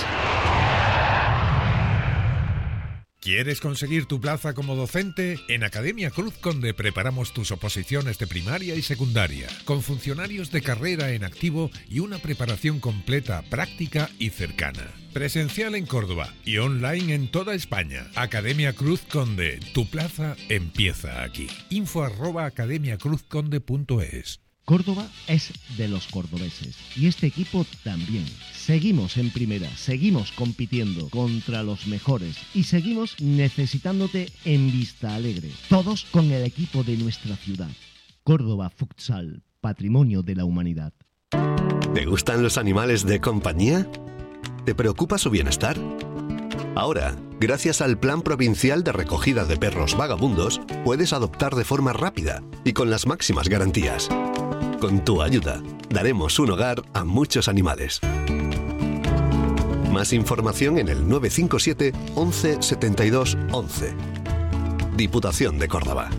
¿Quieres conseguir tu plaza como docente? En Academia Cruz Conde preparamos tus oposiciones de primaria y secundaria, con funcionarios de carrera en activo y una preparación completa, práctica y cercana. Presencial en Córdoba y online en toda España. Academia Cruz Conde, tu plaza empieza aquí. info@academiacruzconde.es. Córdoba es de los cordobeses y este equipo también. Seguimos en primera, seguimos compitiendo contra los mejores y seguimos necesitándote en Vista Alegre. Todos con el equipo de nuestra ciudad. Córdoba Futsal, patrimonio de la humanidad. ¿Te gustan los animales de compañía? ¿Te preocupa su bienestar? Ahora, gracias al Plan Provincial de Recogida de Perros Vagabundos, puedes adoptar de forma rápida y con las máximas garantías. Con tu ayuda, daremos un hogar a muchos animales. Más información en el 957 11 72 11. Diputación de Córdoba.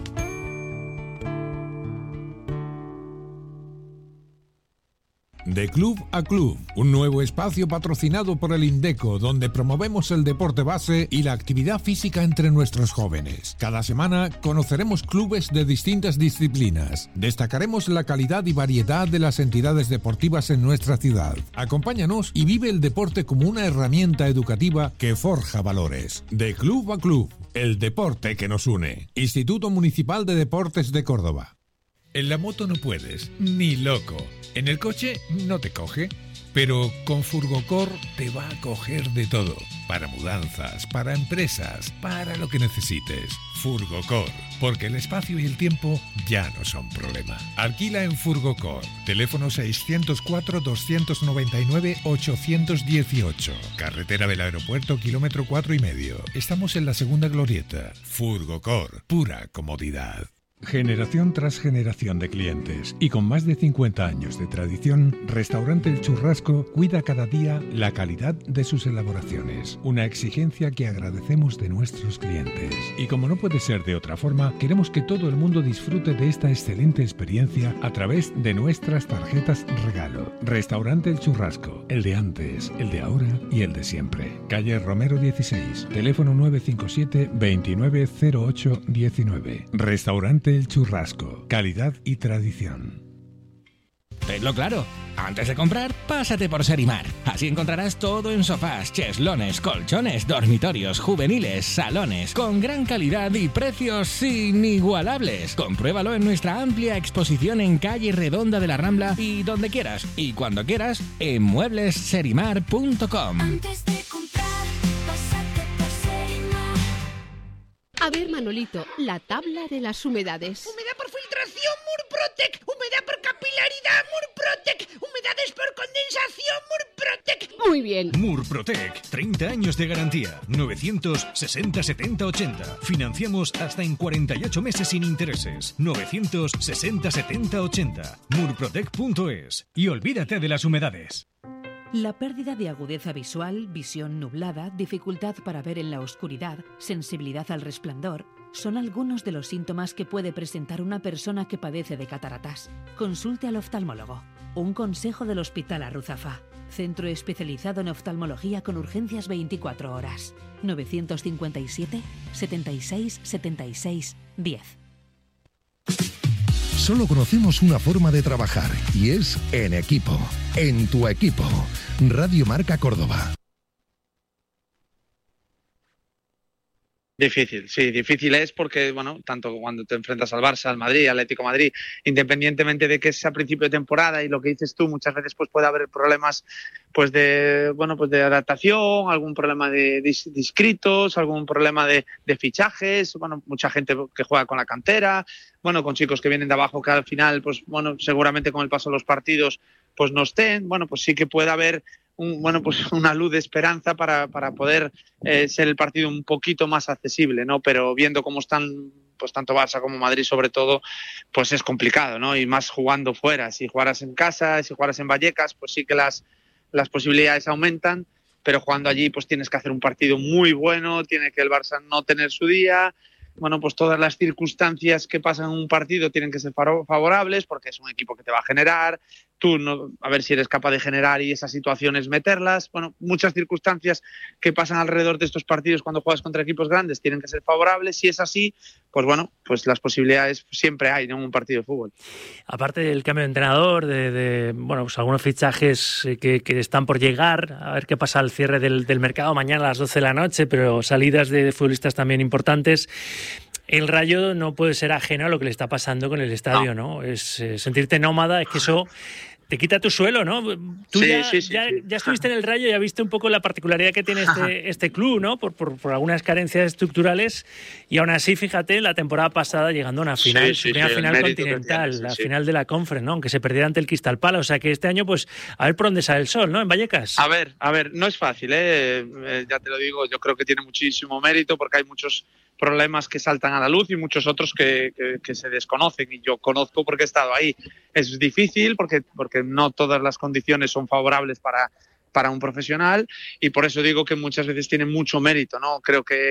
De Club a Club, un nuevo espacio patrocinado por el Indeco, donde promovemos el deporte base y la actividad física entre nuestros jóvenes. Cada semana conoceremos clubes de distintas disciplinas. Destacaremos la calidad y variedad de las entidades deportivas en nuestra ciudad. Acompáñanos y vive el deporte como una herramienta educativa que forja valores. De Club a Club, el deporte que nos une. Instituto Municipal de Deportes de Córdoba. En la moto no puedes, ni loco. En el coche no te coge, pero con Furgocor te va a coger de todo. Para mudanzas, para empresas, para lo que necesites. Furgocor, porque el espacio y el tiempo ya no son problema. Alquila en Furgocor. Teléfono 604-299-818. Carretera del Aeropuerto, kilómetro 4,5. Estamos en la segunda glorieta. Furgocor, pura comodidad. Generación tras generación de clientes y con más de 50 años de tradición, Restaurante El Churrasco cuida cada día la calidad de sus elaboraciones, una exigencia que agradecemos de nuestros clientes. Y como no puede ser de otra forma, queremos que todo el mundo disfrute de esta excelente experiencia a través de nuestras tarjetas regalo. Restaurante El Churrasco, el de antes, el de ahora y el de siempre. Calle Romero 16, teléfono 957 290819. Restaurante El Churrasco, calidad y tradición. Tenlo claro, antes de comprar, pásate por Serimar. Así encontrarás todo en sofás, cheslones, colchones, dormitorios, juveniles, salones, con gran calidad y precios inigualables. Compruébalo en nuestra amplia exposición en Calle Redonda de la Rambla y donde quieras, y cuando quieras, en mueblesserimar.com. Antes de comprar, pásate por Serimar. A ver, Manolito, la tabla de las humedades. Humedad por filtración, Murprotec. Humedad por capilaridad, Murprotec. Humedades por condensación, Murprotec. Muy bien. Murprotec, 30 años de garantía. 960 70 80. Financiamos hasta en 48 meses sin intereses. 960 70 80. Murprotec.es. Y olvídate de las humedades. La pérdida de agudeza visual, visión nublada, dificultad para ver en la oscuridad, sensibilidad al resplandor, son algunos de los síntomas que puede presentar una persona que padece de cataratas. Consulte al oftalmólogo. Un consejo del Hospital Arruzafa. Centro especializado en oftalmología con urgencias 24 horas. 957 76 76 10. Solo conocemos una forma de trabajar y es en equipo. En tu equipo. Radio Marca Córdoba. Difícil, sí, difícil es porque, bueno, tanto cuando te enfrentas al Barça, al Madrid, al Atlético de Madrid, independientemente de que es a principio de temporada y lo que dices tú, muchas veces pues puede haber problemas pues de, bueno, pues de adaptación, algún problema de inscritos, algún problema de fichajes, bueno, mucha gente que juega con la cantera, bueno, con chicos que vienen de abajo que al final, pues bueno, seguramente con el paso de los partidos pues no estén, bueno, pues sí que puede haber una luz de esperanza para poder ser el partido un poquito más accesible, ¿no? Pero viendo cómo están pues tanto Barça como Madrid sobre todo, pues es complicado, ¿no? Y más jugando fuera. Si jugaras en casa, si jugaras en Vallecas, pues sí que las posibilidades aumentan, pero jugando allí pues tienes que hacer un partido muy bueno, tiene que el Barça no tener su día. Bueno, pues todas las circunstancias que pasan en un partido tienen que ser favorables porque es un equipo que te va a generar, tú no, a ver si eres capaz de generar y esas situaciones meterlas. Bueno, muchas circunstancias que pasan alrededor de estos partidos cuando juegas contra equipos grandes tienen que ser favorables. Si es así, pues bueno, pues las posibilidades siempre hay, ¿no?, en un partido de fútbol. Aparte del cambio de entrenador, bueno, pues algunos fichajes que están por llegar, a ver qué pasa al cierre del mercado mañana a las 12 de la noche, pero salidas de futbolistas también importantes. El Rayo no puede ser ajeno a lo que le está pasando con el estadio, ¿no? Es sentirte nómada, es que eso te quita tu suelo, ¿no? Tú ya estuviste en el Rayo y ya viste un poco la particularidad que tiene este club, ¿no? Por algunas carencias estructurales, y aún así, fíjate, la temporada pasada llegando a una final, primera final continental, la final de la Conference, ¿no? Aunque se perdiera ante el Crystal Palace, o sea que este año, pues, a ver por dónde sale el sol, ¿no? En Vallecas. A ver, no es fácil, ya te lo digo, yo creo que tiene muchísimo mérito porque hay muchos problemas que saltan a la luz y muchos otros que se desconocen, y yo conozco porque he estado ahí. Es difícil porque no todas las condiciones son favorables para un profesional, y por eso digo que muchas veces tiene mucho mérito, ¿no? Creo que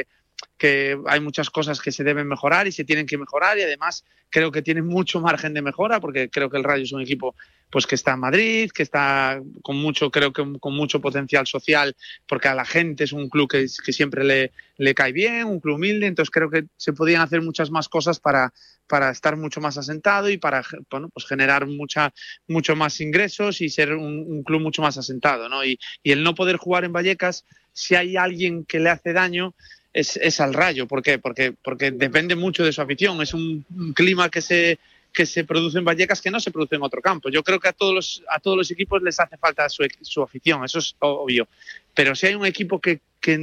hay muchas cosas que se deben mejorar y se tienen que mejorar, y además creo que tiene mucho margen de mejora porque creo que el Rayo es un equipo pues que está en Madrid, que está con mucho potencial social, porque a la gente es un club que siempre le cae bien, un club humilde. Entonces creo que se podían hacer muchas más cosas para estar mucho más asentado y para, bueno, pues generar mucho más ingresos y ser un club mucho más asentado, ¿no? Y el no poder jugar en Vallecas, si hay alguien que le hace daño, es al Rayo. ¿Por qué? Porque depende mucho de su afición. Es un clima que que se produce en Vallecas que no se produce en otro campo. Yo creo que a todos los equipos les hace falta su afición, eso es obvio. Pero si hay un equipo que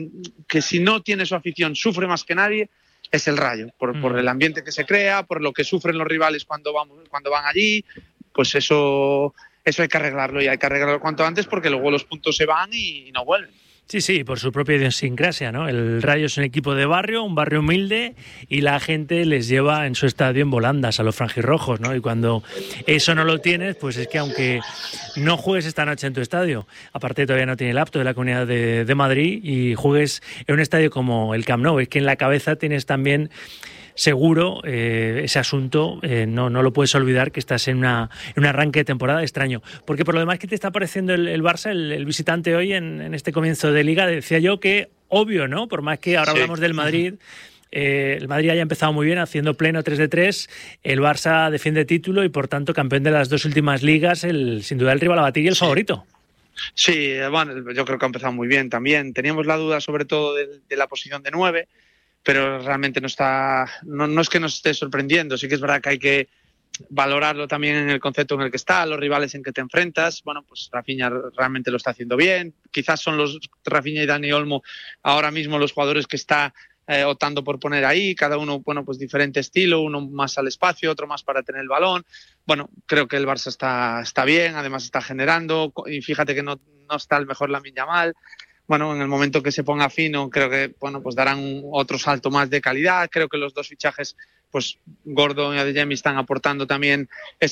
si no tiene su afición sufre más que nadie, es el Rayo, por el ambiente que se crea, por lo que sufren los rivales cuando van allí, pues eso hay que arreglarlo, y hay que arreglarlo cuanto antes, porque luego los puntos se van y no vuelven. Sí, por su propia idiosincrasia, ¿no? El Rayo es un equipo de barrio, un barrio humilde, y la gente les lleva en su estadio en volandas a los franjirrojos, ¿no? Y cuando eso no lo tienes, pues es que aunque no juegues esta noche en tu estadio, aparte todavía no tiene el apto de la Comunidad de Madrid, y juegues en un estadio como el Camp Nou, es que en la cabeza tienes también seguro ese asunto, no lo puedes olvidar, que estás en un arranque de temporada extraño. Porque por lo demás, ¿qué te está pareciendo el Barça, el visitante hoy en este comienzo de Liga? Decía yo que obvio, ¿no? Por más que ahora hablamos del Madrid, el Madrid haya empezado muy bien haciendo pleno 3 de 3, el Barça defiende título y por tanto campeón de las 2 últimas ligas, sin duda el rival a batir y el favorito. Sí, bueno, yo creo que ha empezado muy bien también. Teníamos la duda sobre todo de la posición de 9, pero realmente no es que nos esté sorprendiendo. Sí que es verdad que hay que valorarlo también en el concepto en el que está, los rivales en que te enfrentas. Bueno, pues Rafinha realmente lo está haciendo bien. Quizás son los Rafinha y Dani Olmo ahora mismo los jugadores que está optando por poner ahí, cada uno, bueno, pues diferente estilo, uno más al espacio, otro más para tener el balón. Bueno, creo que el Barça está bien, además está generando, y fíjate que no está el mejor Lamine Yamal. Bueno, en el momento que se ponga fino, creo que pues darán otro salto más de calidad. Creo que los 2 fichajes, pues Gordon y Adeyemi, están aportando también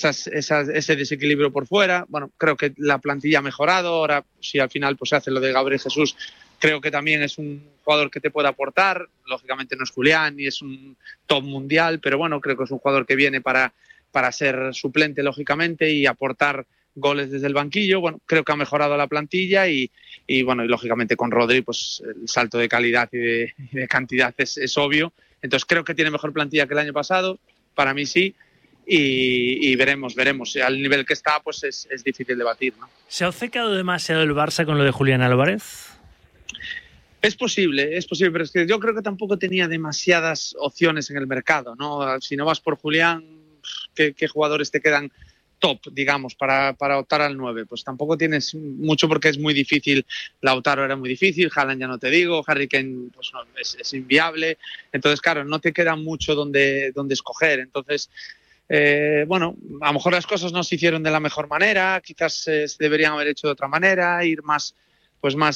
ese desequilibrio por fuera. Bueno, creo que la plantilla ha mejorado. Ahora, si al final pues se hace lo de Gabriel Jesús, creo que también es un jugador que te puede aportar. Lógicamente no es Julián ni es un top mundial, pero bueno, creo que es un jugador que viene para ser suplente, lógicamente, y aportar goles desde el banquillo. Bueno, creo que ha mejorado la plantilla y bueno, y lógicamente con Rodri, pues el salto de calidad y de cantidad es obvio. Entonces creo que tiene mejor plantilla que el año pasado, para mí sí, y veremos. Al nivel que está, pues es difícil de batir, ¿no? ¿Se ha obcecado demasiado el Barça con lo de Julián Álvarez? Es posible, pero es que yo creo que tampoco tenía demasiadas opciones en el mercado, ¿no? Si no vas por Julián, ¿qué jugadores te quedan top, digamos, para optar al 9? Pues tampoco tienes mucho, porque es muy difícil. Lautaro era muy difícil, Haaland ya no te digo, Harry Kane pues no, es inviable. Entonces, claro, no te queda mucho donde escoger. Entonces, bueno, a lo mejor las cosas no se hicieron de la mejor manera, quizás se deberían haber hecho de otra manera, ir más, pues no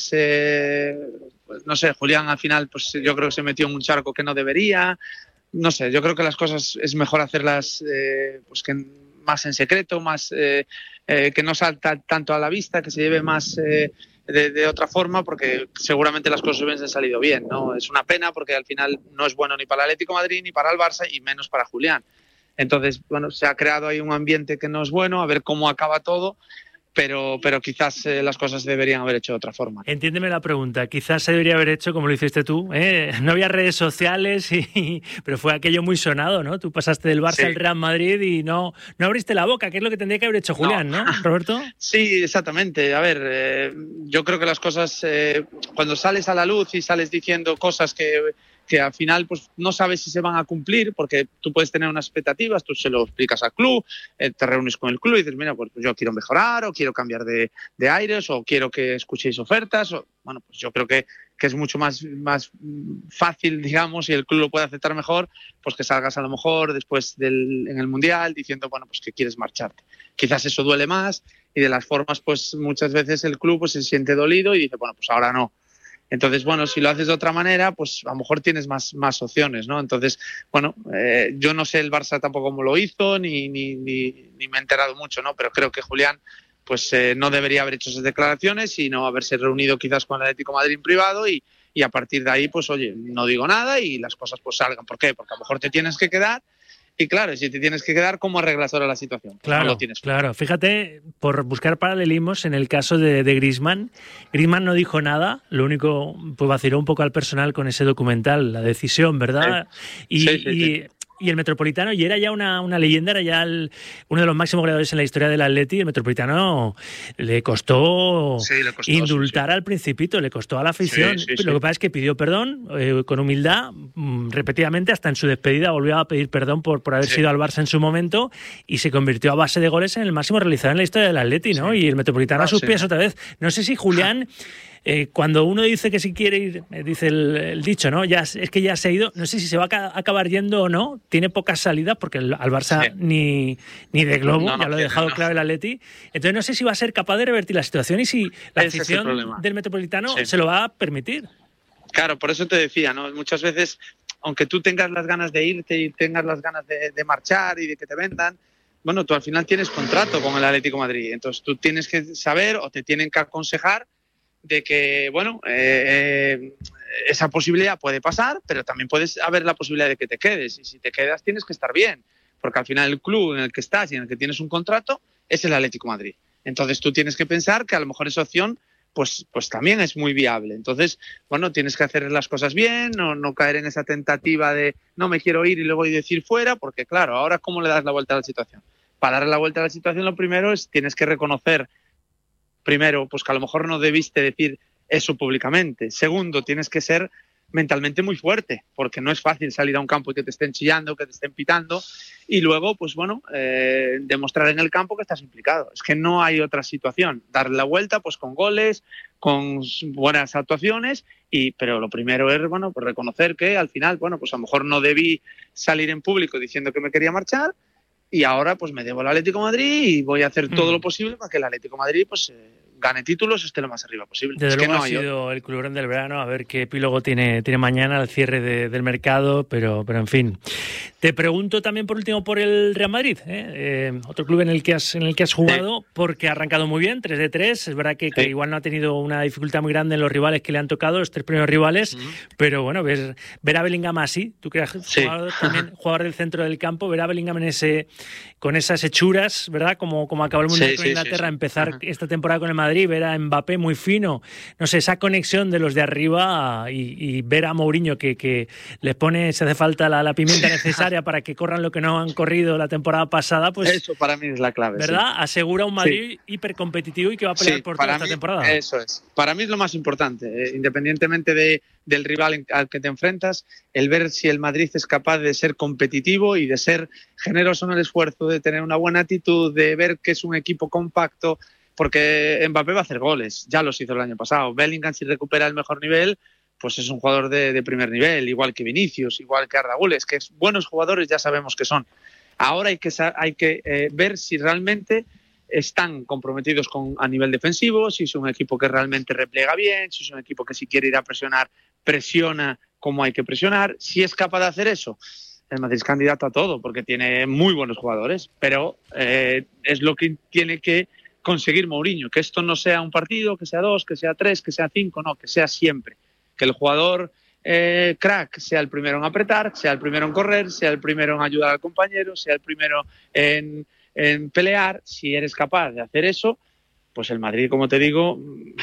sé, Julián al final, pues yo creo que se metió en un charco que no debería. No sé, yo creo que las cosas es mejor hacerlas pues más en secreto, más que no salta tanto a la vista, que se lleve más de otra forma, porque seguramente las cosas hubiesen salido bien, ¿no? Es una pena porque al final no es bueno ni para el Atlético de Madrid ni para el Barça, y menos para Julián. Entonces, bueno, se ha creado ahí un ambiente que no es bueno, a ver cómo acaba todo. Pero quizás las cosas se deberían haber hecho de otra forma. Entiéndeme la pregunta. Quizás se debería haber hecho como lo hiciste tú. No había redes sociales, pero fue aquello muy sonado, ¿no? Tú pasaste del Barça al Real Madrid y no abriste la boca, que es lo que tendría que haber hecho Julián, ¿no, Roberto? Sí, exactamente. A ver, yo creo que las cosas, cuando sales a la luz y sales diciendo cosas que al final pues no sabes si se van a cumplir, porque tú puedes tener unas expectativas, tú se lo explicas al club, te reúnes con el club y dices, mira, pues yo quiero mejorar, o quiero cambiar de aires, o quiero que escuchéis ofertas, o bueno, pues yo creo que es mucho más fácil, digamos, y el club lo puede aceptar mejor, pues que salgas a lo mejor después en el Mundial diciendo, bueno, pues que quieres marcharte. Quizás eso duele más, y de las formas, pues muchas veces el club pues se siente dolido y dice, bueno, pues ahora no. Entonces, bueno, si lo haces de otra manera, pues a lo mejor tienes más opciones, ¿no? Entonces, bueno, yo no sé el Barça tampoco cómo lo hizo, ni me he enterado mucho, ¿no? Pero creo que Julián, pues no debería haber hecho esas declaraciones, sino haberse reunido quizás con el Atlético de Madrid en privado y a partir de ahí, pues oye, no digo nada y las cosas pues salgan. ¿Por qué? Porque a lo mejor te tienes que quedar. Y claro, si te tienes que quedar, ¿cómo arreglas ahora la situación? Pues claro, no lo tienes. Claro. Fíjate, por buscar paralelismos, en el caso de Griezmann no dijo nada, lo único, pues vaciló un poco al personal con ese documental, la decisión, ¿verdad? Sí. y el Metropolitano, y era ya una leyenda, era ya uno de los máximos goleadores en la historia del Atleti. El Metropolitano le costó indultar al Principito, le costó a la afición. Lo que pasa es que pidió perdón con humildad, repetidamente, hasta en su despedida volvió a pedir perdón por haber sido al Barça en su momento, y se convirtió a base de goles en el máximo realizador en la historia del Atleti, ¿no? Y el Metropolitano a sus pies otra vez. No sé si Julián... cuando uno dice que si quiere ir, dice el dicho, ¿no? Es que ya se ha ido, no sé si se va a acabar yendo o no, tiene pocas salidas porque al Barça ni de globo, ya lo ha dejado claro el Atleti. Entonces no sé si va a ser capaz de revertir la situación y si la afición del Metropolitano se lo va a permitir. Claro, por eso te decía, ¿no? Muchas veces, aunque tú tengas las ganas de irte y tengas las ganas de marchar y de que te vendan, bueno, tú al final tienes contrato con el Atlético de Madrid, entonces tú tienes que saber o te tienen que aconsejar de que, bueno, esa posibilidad puede pasar, pero también puedes haber la posibilidad de que te quedes. Y si te quedas tienes que estar bien, porque al final el club en el que estás y en el que tienes un contrato es el Atlético de Madrid. Entonces tú tienes que pensar que a lo mejor esa opción pues también es muy viable. Entonces, bueno, tienes que hacer las cosas bien, no caer en esa tentativa de no me quiero ir y luego decir fuera, porque claro, ahora ¿cómo le das la vuelta a la situación? Para darle la vuelta a la situación lo primero es tienes que reconocer primero, pues que a lo mejor no debiste decir eso públicamente. Segundo, tienes que ser mentalmente muy fuerte, porque no es fácil salir a un campo y que te estén chillando, que te estén pitando, y luego, pues bueno, demostrar en el campo que estás implicado. Es que no hay otra situación. Darle la vuelta, pues con goles, con buenas actuaciones, pero lo primero es, bueno, pues reconocer que al final, bueno, pues a lo mejor no debí salir en público diciendo que me quería marchar, y ahora pues me debo al Atlético de Madrid y voy a hacer todo lo posible para que el Atlético de Madrid pues gane títulos, esté lo más arriba posible. Desde luego ha sido el club grande del verano, a ver qué epílogo tiene mañana al cierre del mercado, pero en fin. Te pregunto también por último por el Real Madrid, otro club en el que has jugado, porque ha arrancado muy bien, 3-3, es verdad que igual no ha tenido una dificultad muy grande en los rivales que le han tocado, los tres primeros rivales, pero bueno, ver a Bellingham así, tú que eres jugador del centro del campo, ver a Bellingham con esas hechuras, ¿verdad? Como acabó el Mundial con Inglaterra, empezar esta temporada con el Madrid, ver a Mbappé muy fino, no sé, esa conexión de los de arriba y ver a Mourinho que les pone, si hace falta, la pimienta necesaria para que corran lo que no han corrido la temporada pasada, pues eso para mí es la clave, ¿verdad? Asegura un Madrid hipercompetitivo y que va a pelear por toda esta temporada. Eso es. Para mí es lo más importante, independientemente del rival al que te enfrentas, el ver si el Madrid es capaz de ser competitivo y de ser generoso en el esfuerzo, de tener una buena actitud, de ver que es un equipo compacto, porque Mbappé va a hacer goles, ya los hizo el año pasado. Bellingham, si recupera el mejor nivel, pues es un jugador de primer nivel, igual que Vinicius, igual que Arda Güler, que es buenos jugadores, ya sabemos que son. Ahora hay que ver si realmente están comprometidos a nivel defensivo, si es un equipo que realmente repliega bien, si es un equipo que si quiere ir a presionar, presiona como hay que presionar. Si es capaz de hacer eso, el Madrid es candidato a todo, porque tiene muy buenos jugadores, pero es lo que tiene que conseguir Mourinho, que esto no sea un partido, que sea 2, que sea 3, que sea 5, no, que sea siempre. Que el jugador crack sea el primero en apretar, sea el primero en correr, sea el primero en ayudar al compañero, sea el primero en pelear. Si eres capaz de hacer eso, pues el Madrid, como te digo,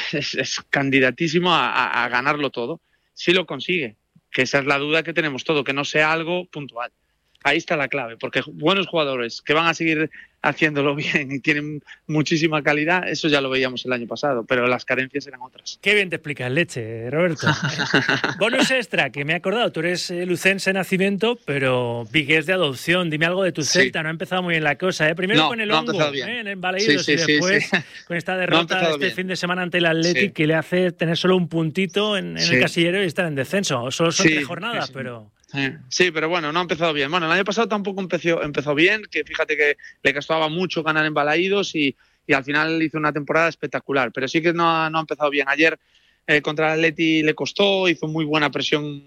es candidatísimo a ganarlo todo. Si lo consigue, que esa es la duda que tenemos todo, que no sea algo puntual. Ahí está la clave, porque buenos jugadores que van a seguir haciéndolo bien y tienen muchísima calidad, eso ya lo veíamos el año pasado, pero las carencias eran otras. Qué bien te explicas, leche, Roberto. Bonus extra, que me he acordado, tú eres lucense de nacimiento, pero vigués de adopción. Dime algo de tu Celta, no ha empezado muy bien la cosa, ¿eh? Primero con el hongo, en el Balaídos, y después con esta derrota fin de semana ante el Athletic, que le hace tener solo un puntito en el casillero y estar en descenso. Solo son 3 jornadas, pero... Sí, pero bueno, no ha empezado bien. Bueno, el año pasado tampoco empezó bien, que fíjate que le costaba mucho ganar en Balaídos y al final hizo una temporada espectacular, pero sí que no ha empezado bien. Ayer contra el Atleti le costó, hizo muy buena presión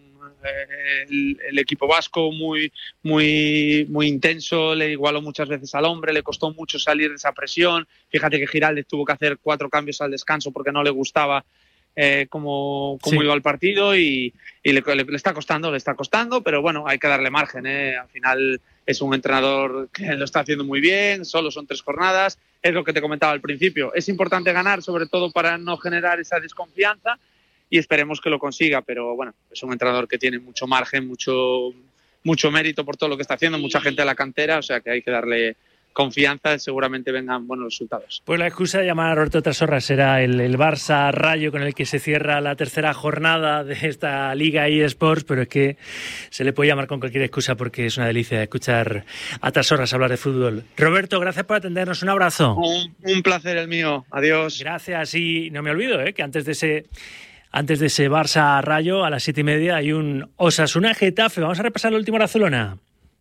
el equipo vasco, muy intenso, le igualó muchas veces al hombre, le costó mucho salir de esa presión. Fíjate que Giraldez tuvo que hacer 4 cambios al descanso porque no le gustaba cómo iba el partido y le está costando, pero bueno, hay que darle margen, Al final es un entrenador que lo está haciendo muy bien, solo son 3 jornadas, es lo que te comentaba al principio. Es importante ganar, sobre todo para no generar esa desconfianza, y esperemos que lo consiga, pero bueno, es un entrenador que tiene mucho margen, mucho mucho mérito por todo lo que está haciendo, mucha gente de la cantera, o sea que hay que darle confianza, seguramente vengan buenos resultados. Pues la excusa de llamar a Roberto Trasorra será el Barça Rayo con el que se cierra la tercera jornada de esta Liga eSports, pero es que se le puede llamar con cualquier excusa porque es una delicia escuchar a Trasorras hablar de fútbol. Roberto, gracias por atendernos, un abrazo. Un placer el mío, adiós. Gracias, y no me olvido que antes de ese Barça Rayo a las 7:30 hay un Osasuna Getafe. Vamos a repasar el último Barcelona.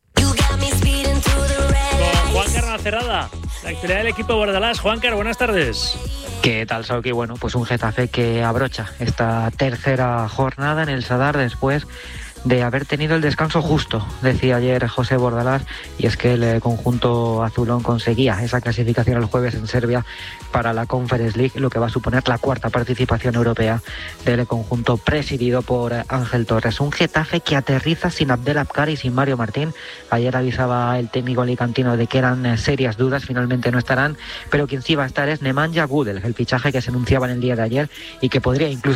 Juancar Nacerrada, la actualidad del equipo Bordalás. Juancar, buenas tardes. ¿Qué tal, Sauki? Bueno, pues un Getafe que abrocha esta tercera jornada en el Sadar después de haber tenido el descanso justo, decía ayer José Bordalás, y es que el conjunto azulón conseguía esa clasificación el jueves en Serbia para la Conference League, lo que va a suponer la cuarta participación europea del conjunto presidido por Ángel Torres. Un Getafe que aterriza sin Abdel Abkar y sin Mario Martín. Ayer avisaba el técnico alicantino de que eran serias dudas, finalmente no estarán, pero quien sí va a estar es Nemanja Gudel, el fichaje que se anunciaba en el día de ayer y que podría incluso